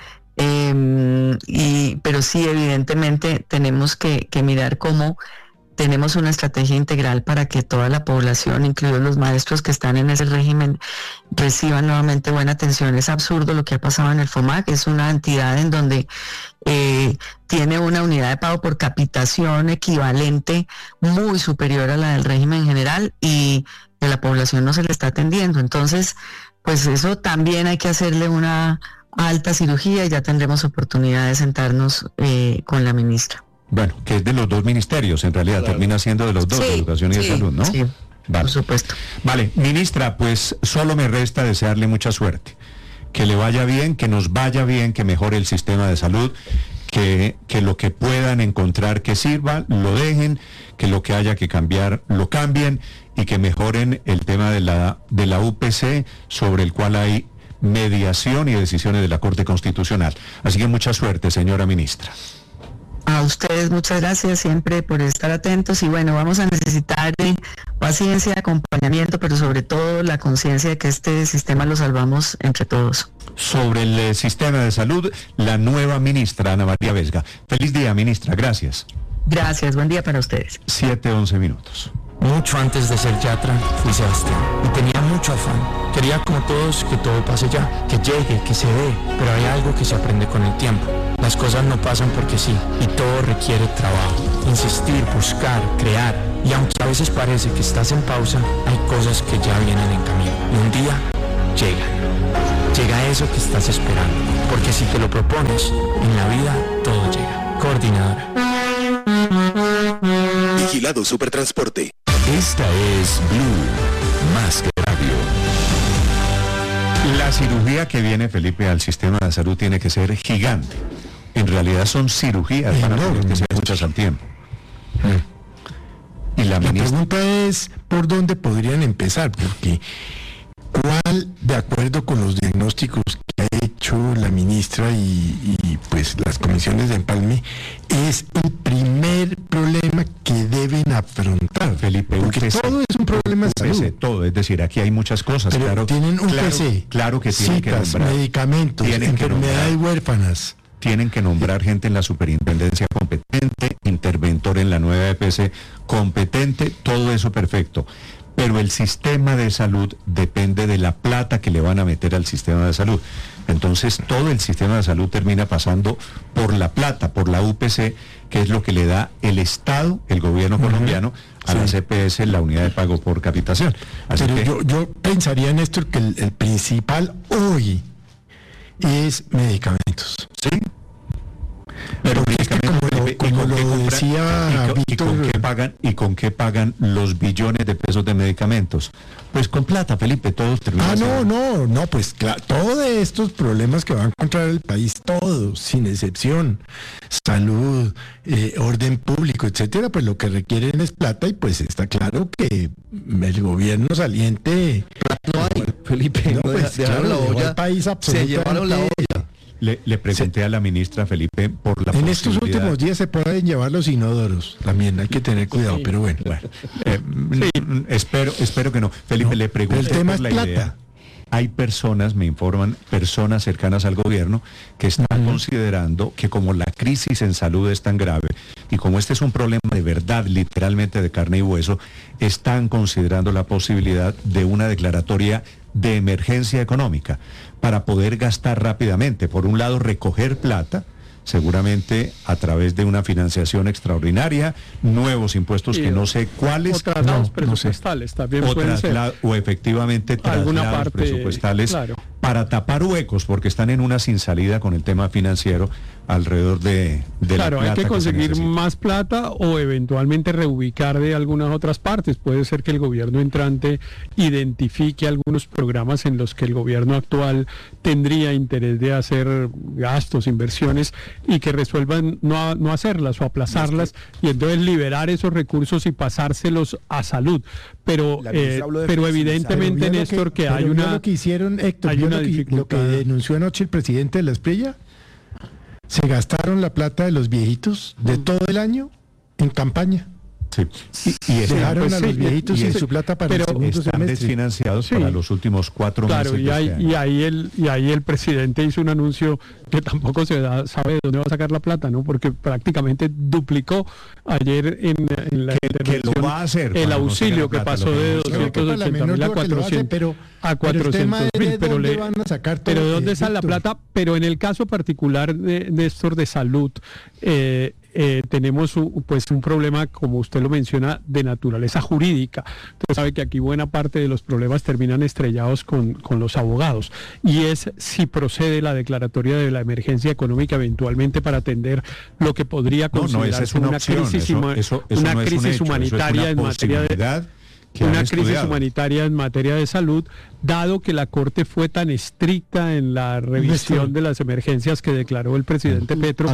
pero sí, evidentemente tenemos que mirar cómo tenemos una estrategia integral para que toda la población, incluidos los maestros que están en ese régimen, reciban nuevamente buena atención. Es absurdo lo que ha pasado en el FOMAC. Es una entidad en donde tiene una unidad de pago por capitación equivalente muy superior a la del régimen general y que la población no se le está atendiendo. Entonces, pues eso también hay que hacerle una alta cirugía y ya tendremos oportunidad de sentarnos con la ministra. Bueno, que es de los dos ministerios, en realidad, claro. Termina siendo de los dos, de Educación y de Salud, ¿no? Sí, vale. Por supuesto. Vale, ministra, pues solo me resta desearle mucha suerte. Que le vaya bien, que nos vaya bien, que mejore el sistema de salud, que lo que puedan encontrar que sirva, lo dejen, que lo que haya que cambiar, lo cambien, y que mejoren el tema de la UPC, sobre el cual hay mediación y decisiones de la Corte Constitucional. Así que mucha suerte, señora ministra. A ustedes muchas gracias siempre por estar atentos y bueno, vamos a necesitar paciencia, acompañamiento, pero sobre todo la conciencia de que este sistema lo salvamos entre todos. Sobre el sistema de salud, la nueva ministra Ana María Vesga. Feliz día, ministra, gracias. Gracias, buen día para ustedes. 7:11 minutos. Mucho antes de ser yatra, fui Sebastián y tenía mucho afán. Quería como todos que todo pase ya, que llegue, que se dé, pero hay algo que se aprende con el tiempo. Las cosas no pasan porque sí, y todo requiere trabajo, insistir, buscar, crear. Y aunque a veces parece que estás en pausa, hay cosas que ya vienen en camino. Y un día llegan. Llega eso que estás esperando, porque si te lo propones, en la vida todo llega. Coordinadora. Vigilado Supertransporte. Esta es Blue, más que radio. La cirugía que viene, Felipe, al sistema de salud tiene que ser gigante. En realidad son cirugías para que sean muchas al tiempo. Y la pregunta es, ¿por dónde podrían empezar? Porque, ¿cuál, de acuerdo con los diagnósticos que ha hecho la ministra y pues las comisiones de empalme, es el primer problema que deben afrontar, Felipe? Porque UPC, todo es un problema de salud. UPC, todo, es decir, aquí hay muchas cosas. Pero claro, tienen UPC, claro que tienen que citas, nombrar, medicamentos, enfermedades huérfanas. Tienen que nombrar gente en la superintendencia competente, interventor en la nueva EPS competente, todo eso perfecto. Pero el sistema de salud depende de la plata que le van a meter al sistema de salud. Entonces todo el sistema de salud termina pasando por la plata, por la UPC, que es lo que le da el Estado, el gobierno colombiano, a las EPS, la unidad de pago por capitación. Así pero que yo pensaría, Néstor, que el principal hoy es medicamentos. Sí. Pero como lo decía Víctor, ¿con qué pagan los billones de pesos de medicamentos? Pues con plata, Felipe, todos terminan. No, pues claro, todos estos problemas que va a encontrar el país, todos, sin excepción, salud, orden público, etcétera, pues lo que requieren es plata y pues está claro que el gobierno saliente... No hay, Felipe, no, pues, dejaron claro, la olla, el país se llevaron la olla. Le pregunté a la ministra Felipe por la En posibilidad. estos últimos días se pueden llevar los inodoros, también hay que tener cuidado, pero bueno. Espero que no. Felipe, le pregunté el tema por la es plata. idea. Hay personas, me informan, personas cercanas al gobierno que están considerando que como la crisis en salud es tan grave y como este es un problema de verdad, literalmente de carne y hueso, están considerando la posibilidad de una declaratoria de emergencia económica para poder gastar rápidamente. Por un lado, recoger plata, seguramente a través de una financiación extraordinaria, nuevos impuestos que no sé cuáles. O traslados presupuestales, también pueden ser. O efectivamente traslados presupuestales, claro, para tapar huecos, porque están en una sin salida con el tema financiero alrededor de claro, la plata. Hay que conseguir más plata o eventualmente reubicar de algunas otras partes. Puede ser que el gobierno entrante identifique algunos programas en los que el gobierno actual tendría interés de hacer gastos, inversiones, y que resuelvan no hacerlas o aplazarlas, y entonces liberar esos recursos y pasárselos a salud. Pero evidentemente, Néstor, que hay una... Lo que hicieron, Héctor, hay una dificultad. Lo que denunció anoche el presidente de la Espriella, se gastaron la plata de los viejitos de todo el año en campaña. Sí. Y dejaron a los viejitos sin su plata para el segundo están semestre. Desfinanciados para los últimos 4 meses. Claro, y ahí el presidente hizo un anuncio que tampoco sabe de dónde va a sacar la plata, ¿no? Porque prácticamente duplicó ayer en la intervención que lo va a hacer, el auxilio que pasó de 280.000 a 400.000. Pero ¿de dónde sale la plata? Pero en el caso particular de Néstor de salud, tenemos un problema, como usted lo menciona, de naturaleza jurídica. Usted sabe que aquí buena parte de los problemas terminan estrellados con los abogados, y es si procede la declaratoria de la emergencia económica eventualmente para atender lo que podría considerarse una crisis humanitaria en materia de... Una crisis humanitaria en materia de salud, dado que la Corte fue tan estricta en la revisión de las emergencias que declaró el presidente Petro,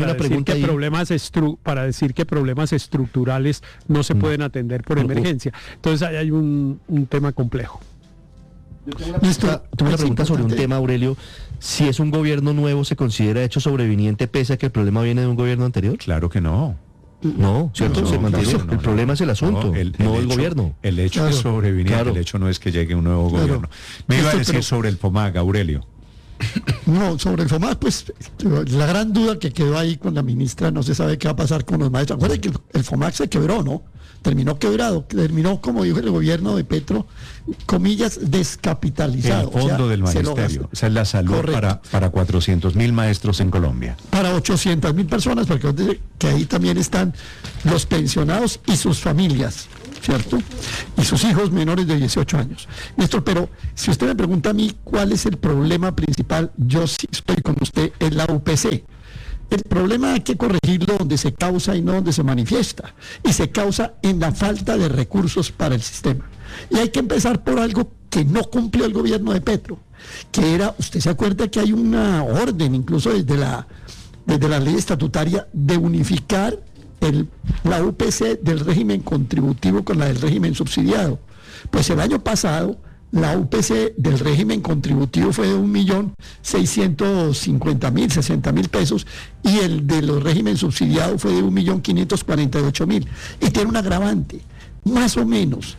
para decir que problemas estructurales no se pueden atender por emergencia. Entonces ahí hay un tema complejo. Tengo una pregunta sobre un tema, Aurelio. Si es un gobierno nuevo, ¿se considera hecho sobreviviente pese a que el problema viene de un gobierno anterior? Claro que no. No, ¿cierto? Se mantiene. El problema es el asunto, no el gobierno. El hecho es sobreviniente, el hecho no es que llegue un nuevo gobierno. Me iba a decir sobre el FOMAC, Aurelio. No, sobre el FOMAC, pues la gran duda que quedó ahí con la ministra, no se sabe qué va a pasar con los maestros. Acuérdense que el FOMAC se quebró, ¿no? Terminó quebrado, terminó, como dijo el gobierno de Petro, comillas, descapitalizado. El fondo del magisterio, esa es la salud para 400.000 maestros en Colombia. Para 800.000 personas, porque que ahí también están los pensionados y sus familias, ¿cierto? Y sus hijos menores de 18 años. Néstor, pero si usted me pregunta a mí cuál es el problema principal, yo sí estoy con usted en la UPC. El problema hay que corregirlo donde se causa y no donde se manifiesta. Y se causa en la falta de recursos para el sistema. Y hay que empezar por algo que no cumplió el gobierno de Petro, que era, usted se acuerda que hay una orden, incluso desde la ley estatutaria, de unificar la UPC del régimen contributivo con la del régimen subsidiado. Pues el año pasado la UPC del régimen contributivo fue de 1.650.000, 60.000 pesos, y el de los régimen subsidiado fue de 1.548.000. Y tiene un agravante, más o menos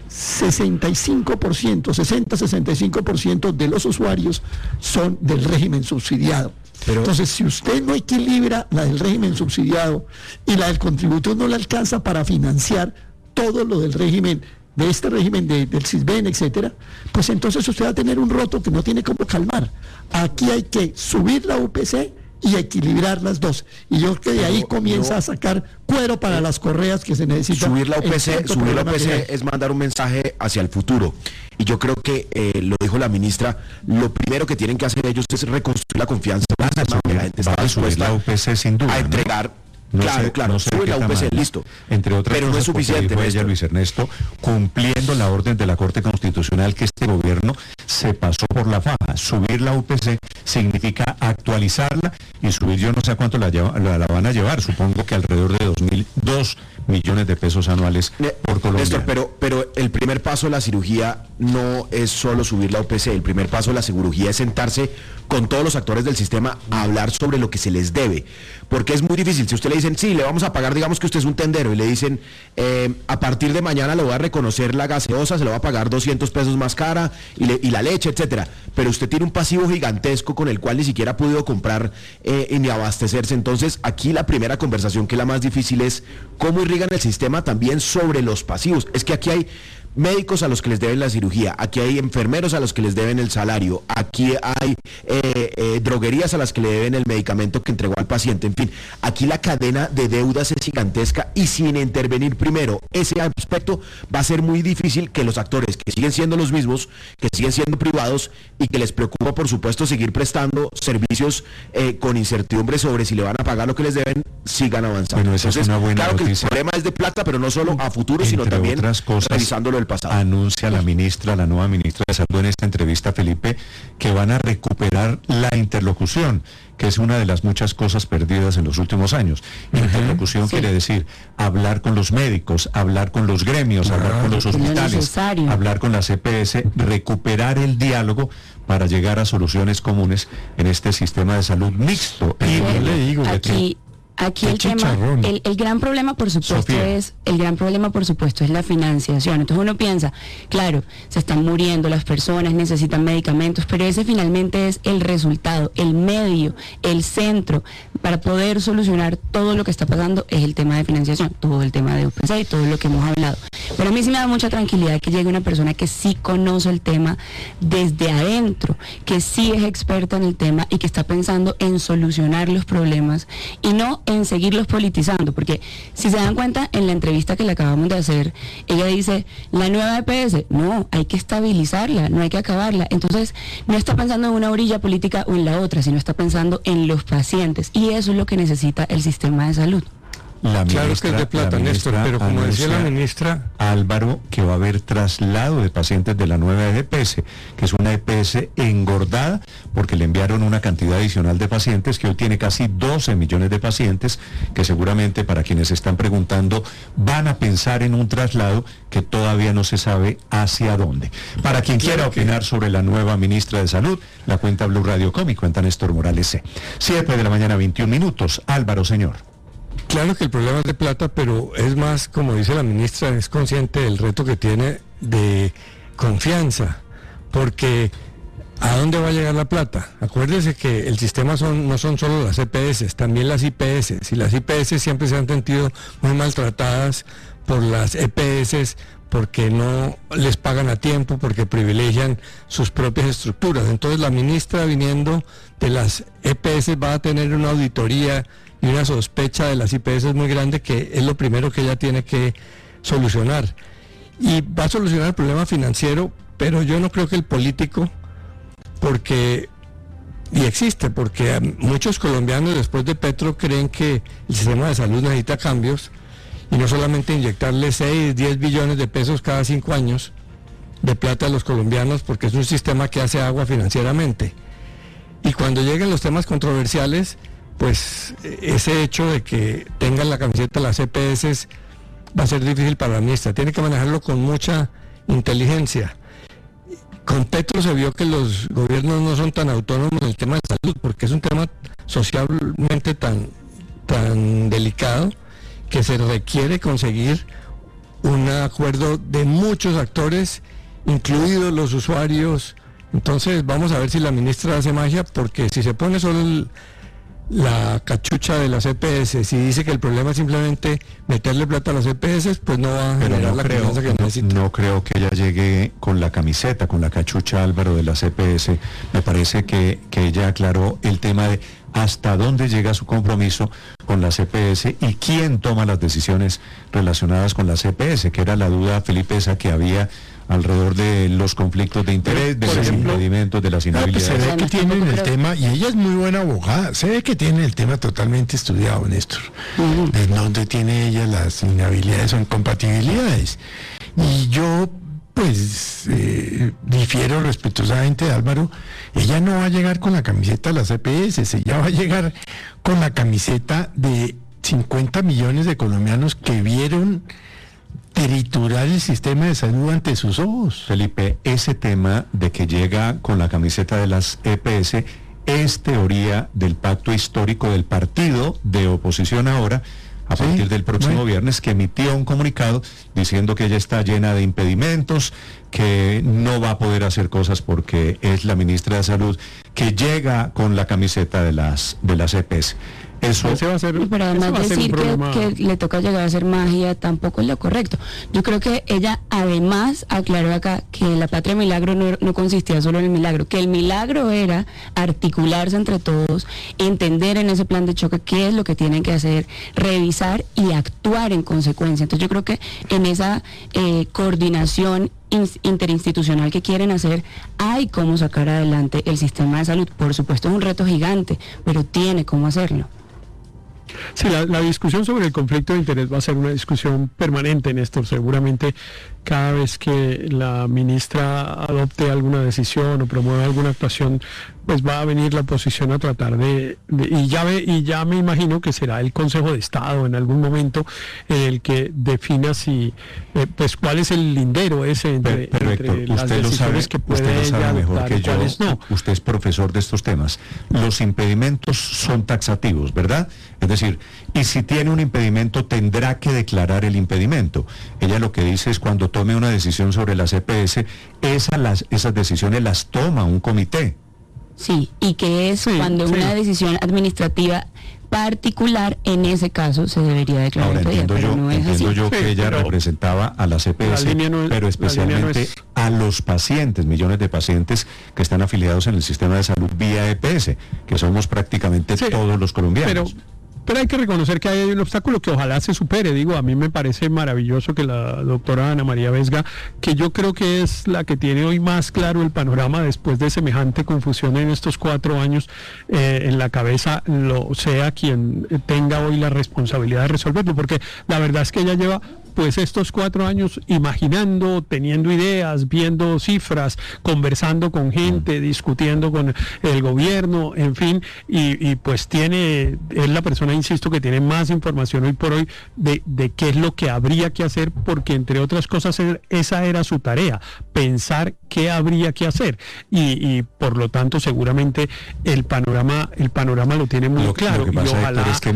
60-65% de los usuarios son del régimen subsidiado. Entonces, si usted no equilibra la del régimen subsidiado y la del contributivo, no le alcanza para financiar todo lo del régimen, de este régimen del CISBEN, etcétera, pues entonces usted va a tener un roto que no tiene cómo calmar. Aquí hay que subir la UPC y equilibrar las dos. Y yo creo que de ahí comienza a sacar cuero para las correas que se necesitan. Subir la UPC es mandar un mensaje hacia el futuro. Y yo creo que, lo dijo la ministra, lo primero que tienen que hacer ellos es reconstruir la confianza. La gente está dispuesta la UPC sin duda, a entregar. ¿no? Claro, sube la UPC, listo. Entre otras pero cosas, no es suficiente, ella, Luis Ernesto, cumpliendo la orden de la Corte Constitucional que este gobierno se pasó por la faja. Subir la UPC significa actualizarla, y subir, yo no sé a cuánto la van a llevar, supongo que alrededor de 2 millones de pesos anuales por Colombia. Néstor, pero el primer paso de la cirugía no es solo subir la UPC, el primer paso de la cirugía es sentarse con todos los actores del sistema a hablar sobre lo que se les debe, porque es muy difícil. Si usted le dicen, sí, le vamos a pagar, digamos que usted es un tendero, y le dicen, a partir de mañana le voy a reconocer la gaseosa, se le va a pagar 200 pesos más cara, y la leche, etcétera, pero usted tiene un pasivo gigantesco con el cual ni siquiera ha podido comprar ni abastecerse. Entonces, aquí la primera conversación, que es la más difícil, es cómo irrigan el sistema también sobre los pasivos. Es que aquí hay médicos a los que les deben la cirugía, aquí hay enfermeros a los que les deben el salario, aquí hay droguerías a las que le deben el medicamento que entregó al paciente. En fin, aquí la cadena de deudas es gigantesca, y sin intervenir primero ese aspecto va a ser muy difícil que los actores, que siguen siendo los mismos, que siguen siendo privados y que les preocupa por supuesto seguir prestando servicios con incertidumbre sobre si le van a pagar lo que les deben, sigan avanzando. Bueno, esa es una buena claro noticia. Que el problema es de plata, pero no solo a futuro, sino también revisándolo del pasado. Anuncia la nueva ministra de Salud en esta entrevista, Felipe, que van a recuperar la interlocución, que es una de las muchas cosas perdidas en los últimos años. Interlocución quiere decir hablar con los médicos, hablar con los gremios, hablar con los hospitales, hablar con las EPS, recuperar el diálogo para llegar a soluciones comunes en este sistema de salud mixto. Aquí el tema, el gran problema por supuesto es la financiación. Entonces uno piensa, claro, se están muriendo las personas, necesitan medicamentos, pero ese finalmente es el resultado, el medio, el centro para poder solucionar todo lo que está pasando es el tema de financiación, todo el tema de UPC y todo lo que hemos hablado. Pero a mí sí me da mucha tranquilidad que llegue una persona que sí conoce el tema desde adentro, que sí es experta en el tema y que está pensando en solucionar los problemas y no en seguirlos politizando, porque si se dan cuenta en la entrevista que le acabamos de hacer, ella dice, la nueva EPS, no, hay que estabilizarla, no hay que acabarla. Entonces no está pensando en una orilla política o en la otra, sino está pensando en los pacientes, y eso es lo que necesita el sistema de salud. Claro que es de plata, Néstor, pero como decía la ministra Álvaro, que va a haber traslado de pacientes de la nueva EPS, que es una EPS engordada, porque le enviaron una cantidad adicional de pacientes, que hoy tiene casi 12 millones de pacientes, que seguramente, para quienes están preguntando, van a pensar en un traslado que todavía no se sabe hacia dónde. Para quien quiera opinar sobre la nueva ministra de Salud, la cuenta Blue Radio Com y cuenta Néstor Morales C. 7 de la mañana, 21 minutos. Álvaro, señor. Claro que el problema es de plata, pero es más, como dice la ministra, es consciente del reto que tiene de confianza, porque ¿a dónde va a llegar la plata? Acuérdese que el sistema no son solo las EPS, también las IPS. Si las IPS siempre se han sentido muy maltratadas por las EPS, porque no les pagan a tiempo, porque privilegian sus propias estructuras. Entonces la ministra, viniendo de las EPS, va a tener una auditoría y una sospecha de las IPS muy grande, que es lo primero que ella tiene que solucionar. Y va a solucionar el problema financiero, pero yo no creo que el político, porque muchos colombianos después de Petro creen que el sistema de salud necesita cambios, y no solamente inyectarle 6, 10 billones de pesos cada 5 años de plata a los colombianos, porque es un sistema que hace agua financieramente. Y cuando lleguen los temas controversiales, pues ese hecho de que tengan la camiseta de las EPS va a ser difícil para la ministra. Tiene que manejarlo con mucha inteligencia. Con Petro se vio que los gobiernos no son tan autónomos en el tema de salud, porque es un tema socialmente tan delicado, que se requiere conseguir un acuerdo de muchos actores, incluidos los usuarios. Entonces vamos a ver si la ministra hace magia, porque si se pone solo la cachucha de las EPS, si dice que el problema es simplemente meterle plata a las EPS, pues no va a generar la confianza que necesita. No creo que ella llegue con la camiseta, con la cachucha, Álvaro, de las EPS. Me parece que ella aclaró el tema de hasta dónde llega su compromiso con las EPS y quién toma las decisiones relacionadas con las EPS, que era la duda, Felipe, esa que había alrededor de los conflictos de interés, de los impedimentos, de las inhabilidades. Se ve que tienen el tema, y ella es muy buena abogada, se ve que tiene el tema totalmente estudiado, Néstor, de dónde tiene ella las inhabilidades o incompatibilidades. Y yo, pues, difiero respetuosamente de Álvaro. Ella no va a llegar con la camiseta de las EPS, ella va a llegar con la camiseta de 50 millones de colombianos que vieron triturar el sistema de salud ante sus ojos. Felipe, ese tema de que llega con la camiseta de las EPS es teoría del pacto histórico del partido de oposición ahora, a partir del próximo viernes, que emitió un comunicado diciendo que ella está llena de impedimentos, que no va a poder hacer cosas porque es la ministra de Salud, que llega con la camiseta de las EPS. Eso va a ser, pero además decir que le toca llegar a hacer magia tampoco es lo correcto. Yo creo que ella además aclaró acá que la Patria Milagro no consistía solo en el milagro, que el milagro era articularse entre todos, entender en ese plan de choque qué es lo que tienen que hacer, revisar y actuar en consecuencia. Entonces yo creo que en esa coordinación interinstitucional que quieren hacer, hay cómo sacar adelante el sistema de salud. Por supuesto es un reto gigante, pero tiene cómo hacerlo. Sí, la discusión sobre el conflicto de interés va a ser una discusión permanente, Néstor. Seguramente cada vez que la ministra adopte alguna decisión o promueva alguna actuación, pues va a venir la oposición a tratar y ya me imagino que será el Consejo de Estado en algún momento el que defina si pues cuál es el lindero ese entre Héctor, las decisiones que puede ella mejor que yo. No. Usted es profesor de estos temas. Los impedimentos son taxativos, ¿verdad? Es decir, y si tiene un impedimento tendrá que declarar el impedimento. Ella lo que dice es cuando tome una decisión sobre las EPS, esas decisiones las toma un comité. Sí, y que es cuando una decisión administrativa particular, en ese caso se debería declarar. Ahora entiendo yo que ella representaba a las EPS, pero especialmente a los pacientes, millones de pacientes que están afiliados en el sistema de salud vía EPS, que somos prácticamente todos los colombianos. pero hay que reconocer que hay un obstáculo que ojalá se supere. Digo, a mí me parece maravilloso que la doctora Ana María Vesga, que yo creo que es la que tiene hoy más claro el panorama después de semejante confusión en estos 4 años en la cabeza, lo sea quien tenga hoy la responsabilidad de resolverlo, porque la verdad es que ella lleva pues estos 4 años imaginando, teniendo ideas, viendo cifras, conversando con gente, discutiendo con el gobierno, en fin, y pues es la persona, insisto, que tiene más información hoy por hoy de qué es lo que habría que hacer, porque entre otras cosas esa era su tarea, pensar qué habría que hacer, y por lo tanto seguramente el panorama lo tiene muy claro. Lo que pasa, y ojalá es que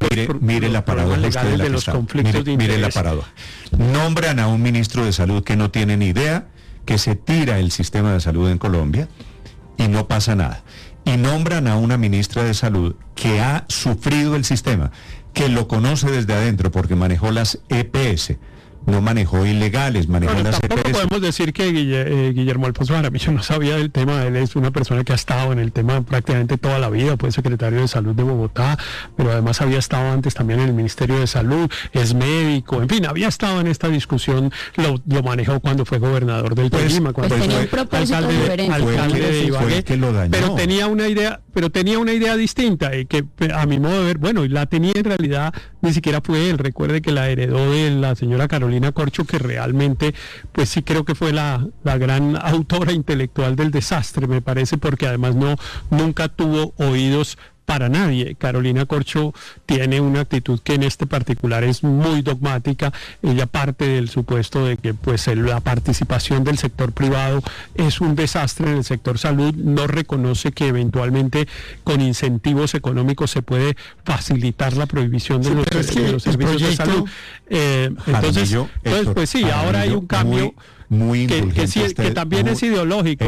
mire la paradoja de los conflictos de interés. Mire la paradoja. Nombran a un ministro de salud que no tiene ni idea, que se tira el sistema de salud en Colombia y no pasa nada. Y nombran a una ministra de salud que ha sufrido el sistema, que lo conoce desde adentro porque manejó las EPS. No manejó ilegales, manejó las EPS. Tampoco podemos decir que Guillermo Alfonso Jaramillo no sabía del tema. Él es una persona que ha estado en el tema prácticamente toda la vida, fue secretario de Salud de Bogotá, pero además había estado antes también en el Ministerio de Salud, es médico, en fin, había estado en esta discusión, lo manejó cuando fue gobernador del Tolima, cuando fue alcalde de Ibagué, pero tenía una idea distinta, y que a mi modo de ver, bueno, y la tenía en realidad, ni siquiera fue él, recuerde que la heredó de la señora Carolina Corcho, que realmente pues sí creo que fue la gran autora intelectual del desastre, me parece, porque además nunca tuvo oídos para nadie. Carolina Corcho tiene una actitud que en este particular es muy dogmática. Ella parte del supuesto de que pues la participación del sector privado es un desastre en el sector salud, no reconoce que eventualmente con incentivos económicos se puede facilitar la prohibición de los servicios de salud. Entonces pues sí, ahora hay un cambio muy que también es ideológico.